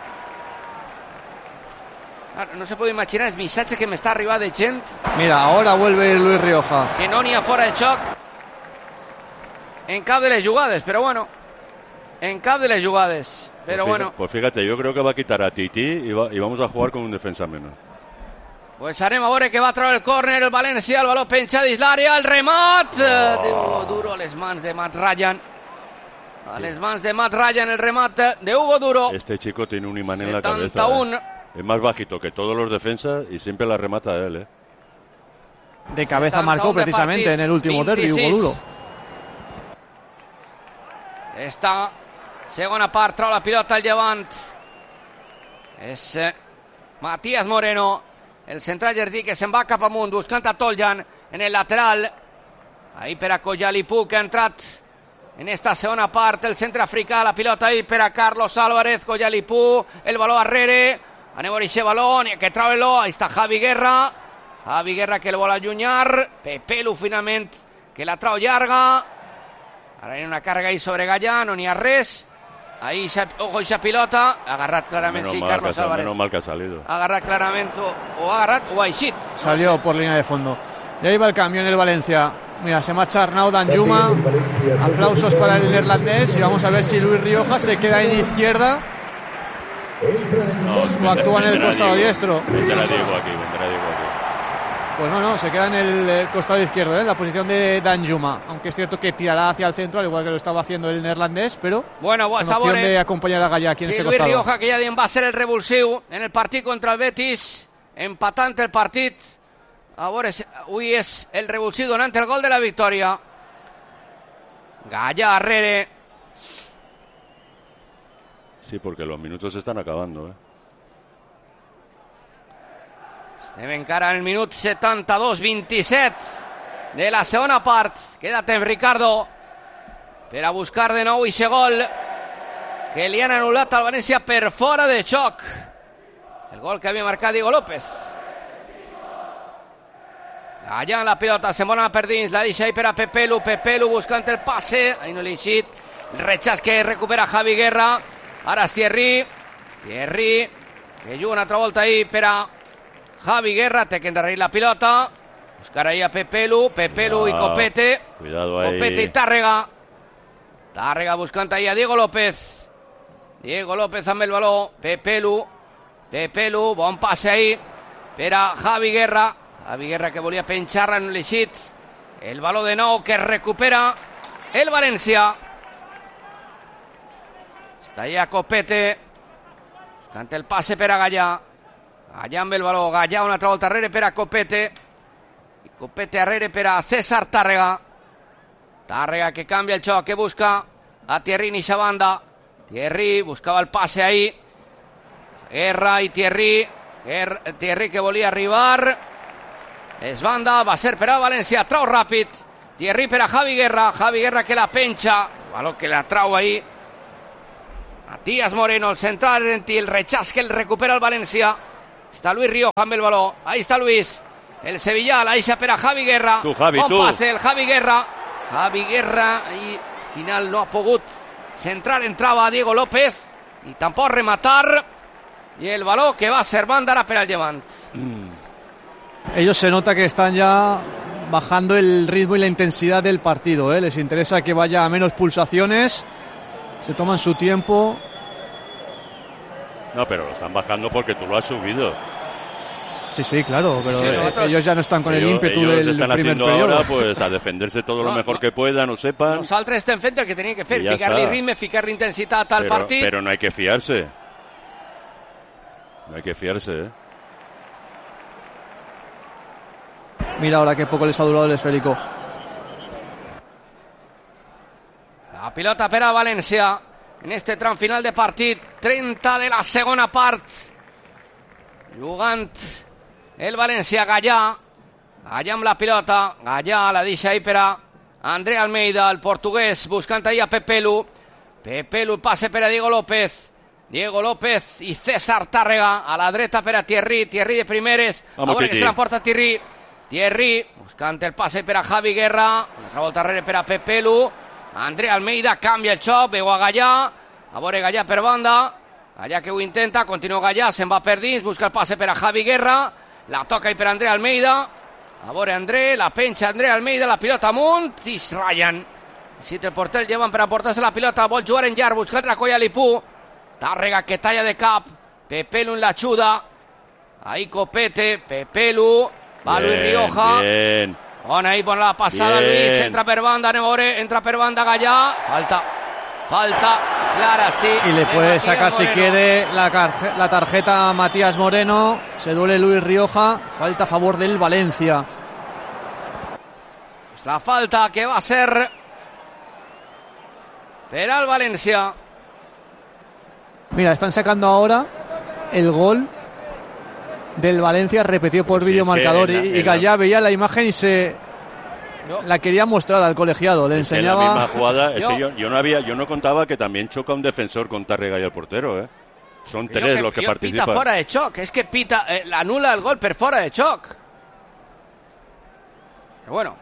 No se puede imaginar els missatges que m'està arribant de gent Mira, ahora vuelve Luis Rioja. que no n'hi ha fora de xoc en cap de les jugades, però bueno, en cap de les jugades, però Pues fíjate, bueno, pues fíjate, yo creo que va a quitar a Titi y, va- y vamos a jugar con un defensa menos. pues anem a veure que va a treure el córner el València, el baló penja dins l'àrea, el remat Oh. d'Hugo Duro a les mans de Matt Ryan, a les mans de Matt Ryan el remat de Hugo Duro. Este chico tiene un imán en la setenta cabeza. y uno. ¿eh? Es más bajito que todos los defensas y siempre la remata él, ¿eh? De cabeza setanta-un marcó de precisamente partit, en el último derbi, Hugo vint-i-sis. Duro. Esta segona part, trau la pilota al Llevant. És eh, Matías Moreno, el central jardí que se'n va cap amunt, buscant a Toljan en el lateral. Ahí per a Coyalipu, que ha entrat en esta segona part, el centre africà, la pilota ahí per a Carlos Álvarez, Coyalipu, el baló arrere, anem a veure aquest baló, n'hi ha que trau-lo, ahí està Javi Guerra, Javi Guerra que el vol allunyar, Pepelu finalment que la trau llarga, ara hi ha una càrrega ahí sobre Gallà, no n'hi ha res, ahí, ojo, aquesta pilota, ha agarrat clarament, Menos, sí, mal que, Carlos ha- Álvarez, menos mal que ha salido. ha agarrat clarament, o, o ha agarrat o ha eixit. Salió por línea de fondo. Y ahí va el cambio en el Valencia. Mira, se marcha Arnau Danjuma. Aplausos para el neerlandés. Y vamos a ver si Luis Rioja se queda en izquierda No, o actúa en el vendrá costado Diego. diestro. Vendrá Diego aquí, vendrá Diego aquí. Pues no, no, se queda en el eh, costado izquierdo, ¿eh? En la posición de Danjuma. Aunque es cierto que tirará hacia el centro, al igual que lo estaba haciendo el neerlandés, pero Bueno, con pues opción sabore. de acompañar a Gallà aquí en Sí, este Luis costado. Rioja, que ja diem va ser el revulsiu en el partit contra el Betis, empatant el partit. A veure, si- avui és el revulsiu donant el gol de la victòria. Gallà arrere. Sí, porque los minutos se están acabando, ¿eh? Estem encara en el minut setanta-dos vint-i-set de la segona part. Queda temps, Ricardo, per a buscar de nou aquest gol que li han anul·lat al València per fora de xoc. El gol que havia marcat Diego López. Allà en la pilota, se'n volen per dins, la deixa ahí per a Pepelu, Pepelu buscant el passe, ahí no li ha eixit, el rechaç que recupera Javi Guerra, ara és Thierry, Thierry, que juga una altra volta ahí per a Javi Guerra, té que endarrerir la pilota, buscar ahí a Pepelu, Pepelu i Ah, Copete, cuidado ahí. Copete i Tàrrega, Tàrrega buscant ahí a Diego López, Diego López amb el baló, Pepelu, Pepelu, bon passe ahí per a Javi Guerra, Javi Guerra que volia penjar-la en l'eixit, el baló de nou que recupera el València. Està allà Copete, buscant el passe per a Gallà, Gallà amb el baló, Gallà una altra volta arrere per a Copete, i Copete arrere per a César Tàrrega, Tàrrega que canvia el xoc, que busca a Thierry en eixa banda, Thierry buscava el passe ahí. Guerra i Thierry. Guerra, Thierry que volia arribar. Es banda, va a ser per a València. Trau ràpid. Thierry per a Javi Guerra. Javi Guerra que la penja. Baló que la trau ahí. Matías Moreno, el central argentí. El rechaç que el recupera el València. Está Luis Rioja amb el baló. Ahí está Luis. El Sevillà, la deixa per a Javi Guerra. Tu, Javi, bon tu. passe, el Javi Guerra. Javi Guerra i al final no ha pogut centrar, entrava Diego López i tampoc rematar, y el balón que va a ser banda ara per al Levant. Mm. Ellos se nota que están ya bajando el ritmo y la intensidad del partido, ¿eh? Les interesa que vaya a menos pulsaciones, se toman su tiempo. No, pero lo están bajando porque tú lo has subido. Sí, sí, claro, pero sí, nosotros, ellos ya no están con ellos, el ímpetu ellos del están primer haciendo periodo. ahora, pues, a defenderse todo lo no, mejor no. que puedan o sepan. Nosaltres estem fent el que teníem que fer, I ja ficar-li està. ritme, ficar-li intensitat al pero, partit. Pero no hay que fiarse. No hay que fiarse, ¿eh? Mira ahora qué poco les ha durado el esférico. La pilota per a València en este tram final de partit, trenta de la segona part. Jugant el València, Gallà. Gallà amb la pilota. Gallà la deixa ahí per a André Almeida, el portuguès, buscant ahí a Pepelu. Pepelu, passe per a Diego López. Diego López i César Tàrrega. A la dreta per a Thierry. Thierry de primeres. Vamos, a veure Titi. que se l'emporta Thierry. Thierry, buscant el passe per a Javi Guerra. Una volta darrere per a Pepelu. André Almeida canvia el xoc. Veu a Gallà. A veure Gallà per banda. Gallà que ho intenta. Continua Gallà. Se'n va per dins. Busca el passe per a Javi Guerra. La toca ahí per a André Almeida. A veure André. La penja André Almeida. La pilota amunt. I es ratllen. Si el porter el llevan per emportar-se la pilota. Vol jugar en llarg. Buscant la colla Lipú. Tàrrega que talla de cap. Pepelu en la xuda. Ahí Copete. Pepelu. Va Bien, Luis Rioja. Bien. Bona ahí, bona la passada. Bien. Luis. Entra per banda. Anem a veure. Entra per banda Gallà. Falta. Falta clara, sí. Y le de puede Matías sacar si Moreno. quiere la, carje- la tarjeta a Matías Moreno. Se duele Luis Rioja. Falta a favor del Valencia. La falta que va a ser per al València. Mira, están sacando ahora el gol del Valencia repetido por Sí, videomarcador. es que en la- y y en la- Gallà veía la imagen y se No. la quería mostrar al colegiado. Le Es que en la misma enseñaba. jugada, es que Yo- yo, yo no había, yo no contaba que también choca un defensor con Tàrrega y el portero, ¿eh? Son Creo tres los que yo participan. Pita fora de xoc. Es que pita, eh, anula el gol per fora de xoc. Pero bueno,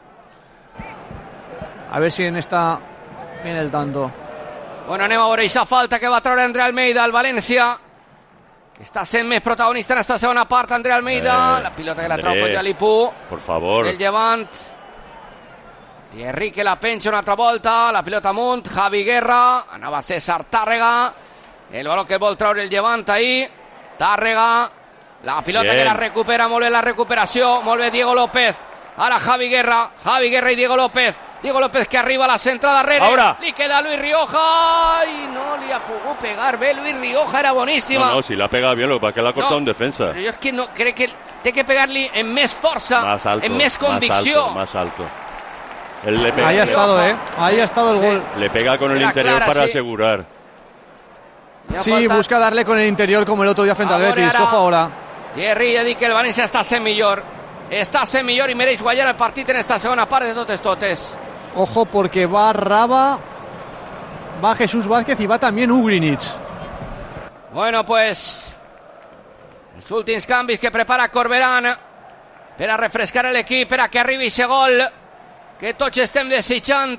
A ver si en esta viene el tanto. bueno, anem a veure aquesta falta que va treure André Almeida al València, que està sent més protagonista en esta segona part. André Almeida, Eh, la pilota que la trau André. con Jalipú. Por favor. El Llevant. Thierry que la penja una altra volta. La pilota amunt. Javi Guerra. Anava César Tàrrega. El baló que vol treure el Llevant ahí. Tàrrega. La pilota Bien. que la recupera. Molt bé la recuperació. Molt bé Diego López. Ara Javi Guerra. Javi Guerra i Diego López. Diego López que arriba a la centrada darrere. Ahora. Li queda Luis Rioja. I no li ha pogut pegar bé. Luis Rioja era boníssima. No, no, si la pega bien, lo que pasa es que la ha cortado No, en defensa. Però jo és que no, crec que té que pegar-li en més força, Más alto. en més convicció. Más alto, más alto. Él le pega, Ahí ha le- estado, ¿eh? Ahí ha estado el gol. le pega con el Era interior clara, para sí. asegurar. Li ha Sí, faltat. busca darle con el interior como el otro día frente al Ahora, Betis. ahora. Ojo ahora. Thierry ja dic que el València està sent millor. Està sent millor i mereix guanyar el partit en esta segona part de totes totes. Ojo porque va Raba, va Jesús Vázquez y va también Ugrinic. Bueno, pues els últims canvis que prepara Corberán per a refrescar l'equip, per a que arribi aquest gol que tots estem desitjant.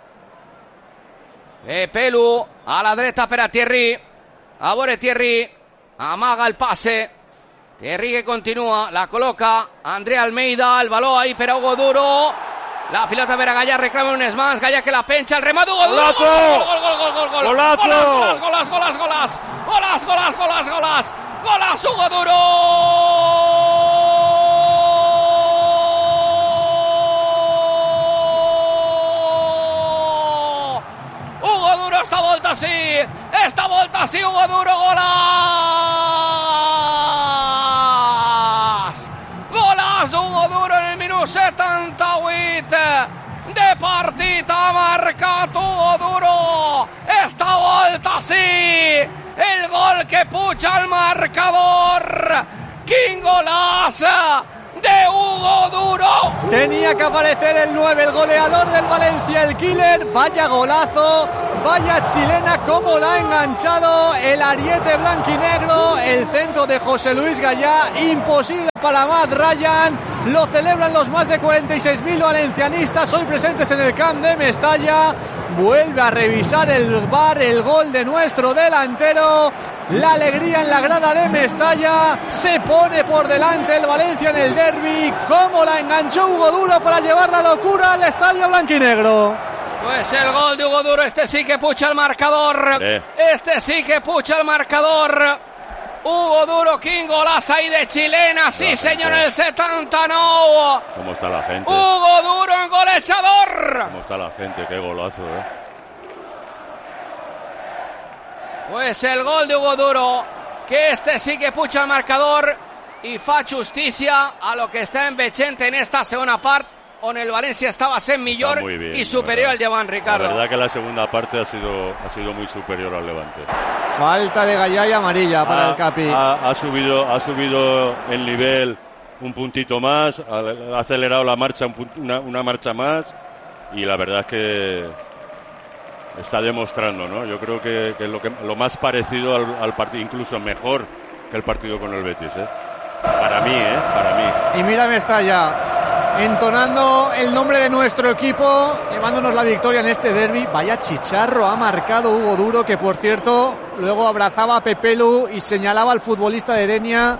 Pepelu a la dreta per a Thierry. A veure Thierry, amaga el passe. Thierry que continua, la col·loca André Almeida, el baló ahí per a Hugo Duro. La pilota per a Gallà, reclama unes mans, Gallà que la penja, el remat Hugo Duro. ¡Golazo! Gol, gol, gol, gol, gol, gol. ¡Golazo! Golas, golas, golas, golas. Golas, golas, golas, golas. Golas, Hugo Duro. Hugo Duro esta volta sí. Esta volta sí, Hugo Duro, golas. Golas d'Hugo Duro en el minut setanta-vuit de partit. Ha marcat Hugo Duro. Esta volta sí, el gol que pucha al marcador. ¡Qué golazo de Hugo Duro! Tenía que aparecer el nueve, el goleador del Valencia, el killer. Vaya golazo, vaya chilena, cómo la ha enganchado el ariete blanquinegro. El centro de José Luis Gallá, imposible para Matt Ryan. Lo celebran los más de cuarenta y seis mil valencianistas hoy presentes en el Camp de Mestalla. Vuelve a revisar el V A R el gol de nuestro delantero. La alegría en la grada de Mestalla. Se pone por delante el Valencia en el derbi. Cómo la enganchó Hugo Duro para llevar la locura al estadio blanquinegro. Pues el gol de Hugo Duro, este sí que pucha el marcador. Sí. Este sí que pucha el marcador. Hugo Duro, King golazo ahí de chilena. Sí, señor, en el setenta no. ¿Cómo está la gente? Hugo Duro en gol echador. ¿Cómo está la gente? Qué golazo, eh. Pues el gol de Hugo Duro, que este sí que pucha el marcador y fa justicia a lo que está en Vicente en esta segunda parte, on el Valencia estaba sent millor bien, y superior al Llevant, Ricardo. La verdad que la segunda parte ha sido, ha sido muy superior al Levante. Falta de Gallá y amarilla para ha, el Capi. Ha, ha, subido, ha subido el nivel un puntito más, ha, ha acelerado la marcha un punt, una, una marcha más y la verdad es que está demostrando, ¿no? Yo creo que, que, lo, que lo más parecido al, al partido, incluso mejor que el partido con el Betis, ¿eh? Para mí, ¿eh? Para mí. Y mira Mestalla, entonando el nombre de nuestro equipo, llevándonos la victoria en este derbi. Vaya chicharro ha marcado Hugo Duro, que por cierto luego abrazaba a Pepelu y señalaba al futbolista de Denia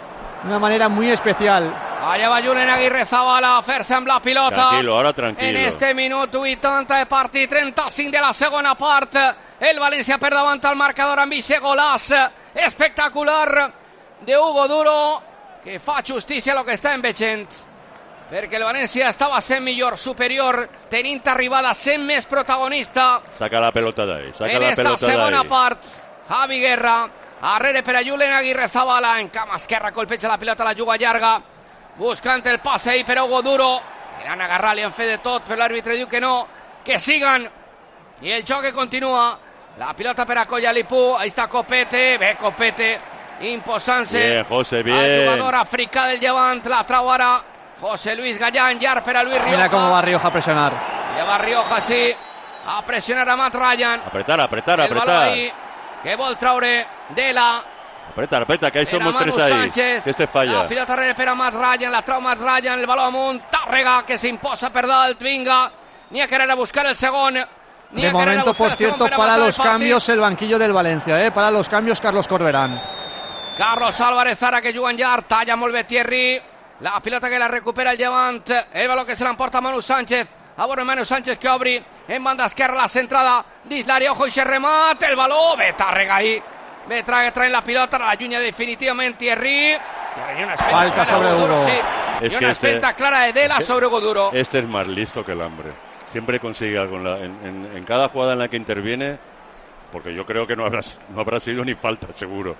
de una manera muy especial. Allá va Julen Aguirrezabala, fer-se amb la pilota. Tranquilo, ahora tranquilo. En este minut vuitanta de partit, trenta-cinc de la segona part. El València per davant al marcador amb aquest golaç espectacular de Hugo Duro, que fa justícia a lo que està en Vicent, perquè el València estava sent millor, superior, tenint arribada, sent més protagonista. Saca la pelota de ahí, saca en la esta pelota de ahí. segona part, Javi Guerra, arrere per a Julen Aguirrezabala, en cama esquerra, colpeja la pilota, la juga llarga, buscant el passe ahí per a Hugo Duro. L'han agarrat, li han fet de tot, però l'àrbitre diu que no, que sigan. I el joc que continua. La pilota per a Collalipú, ahí está Copete, ve Copete, imposant-se. Bien, José, bien. El jugador africà del Llevant, la trau ara José Luis Gallán, llar per a Luis Rioja. Mira cómo va Rioja a presionar. Lleva Rioja, sí, a presionar a Matt Ryan. Apretar, apretar, el apretar. Ahí, que vol traure de la... Apretar, apretar, que ahí somos Manu tres ahí. Sánchez. Que este falla. La pilota recupera Matt Ryan, la trau Matt Ryan, el baló amunt, Tàrrega, que s'imposa per dalt, vinga, ni a querer a buscar el segon. Ni de a querer a momento, buscar por el segon cierto, per para avançar los el partit. cambios el banquillo del Valencia, ¿eh? Para los cambios Carlos Corberán. Carlos Álvarez ara que juga en llar, talla molt bé Thierry, la pilota que la recupera el Llevant, el baló que se l'emporta Manu Sánchez, a veure Manu Sánchez que obri en banda esquerra la centrada dins l'àrea, ojo i se remata el baló, ve Tàrrega ahí, ve trae, trae la pilota, la llunya definitivament Thierry. Falta sobre Duro. Sí. Es Y que una este- espenta clara de Dela sobre Hugo Duro. Este es más listo que el hambre. Siempre consigue algo en, la, en, en, en cada jugada en la que interviene, porque yo creo que no habrá, no habrá sido ni falta, seguro.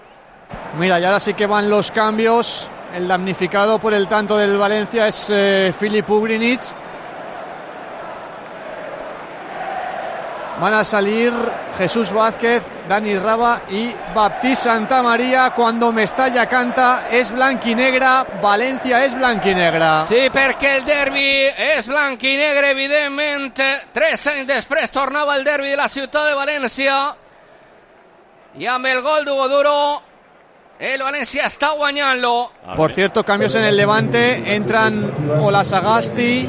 Mira, y ahora sí que van los cambios. El damnificado por el tanto del Valencia es eh, Filip Ugrinic. Van a salir Jesús Vázquez, Dani Raba y Baptiste Santamaría. Cuando Mestalla canta és blanquinegra, Valencia és blanquinegra. Sí, perquè el derbi és blanc i negre, evidentment. Tres anys després tornava el derbi de la ciutat de València. I amb el gol d'Hugo Duro, el València està guanyant-lo. Por cierto, cambios en el Levante. Entran Olasagasti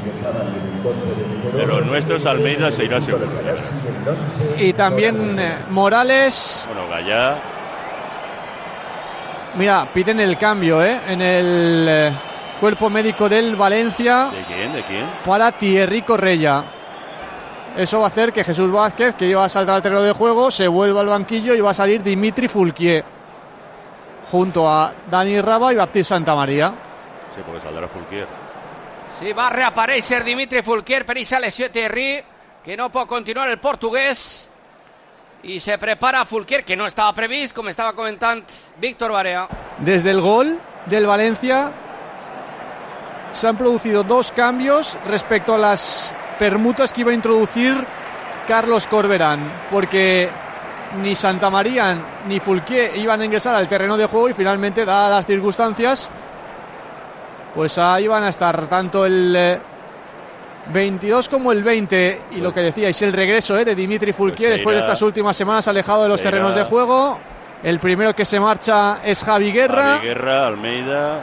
De los nuestros, Almeida se irá seguro. y también eh, Morales. Bueno, Gallá. Mira, piden el cambio ¿eh? en el eh, cuerpo médico del Valencia ¿De quién? ¿De quién? para Thierry Correia. Eso va a hacer que Jesús Vázquez, que iba a saltar al terreno de juego, se vuelva al banquillo y va a salir Dimitri Fulquier junto a Dani Raba y Baptiste Santamaría. Sí, porque saldrá Fulquier. Sí, va a reaparèixer Dimitri Fulquier per aquesta lesió Thierry, que no pot continuar el portuguès. I se prepara Fulquier, que no estava previst, com estava comentant Víctor Barea. Desde el gol del Valencia se han producido dos cambios respecto a las permutas que iba a introducir Carlos Corberán, porque ni Santamaría ni Fulquier iban a ingresar al terreno de juego y finalmente, dadas las circunstancias, pues ahí van a estar tanto el eh, veintidós como el veinte. Y pues, lo que decíais, el regreso eh, de Dimitri Fulquier pues después irá, de estas últimas semanas alejado de los terrenos irá. de juego. El primero que se marcha es Javi Guerra. Javi Guerra, Almeida.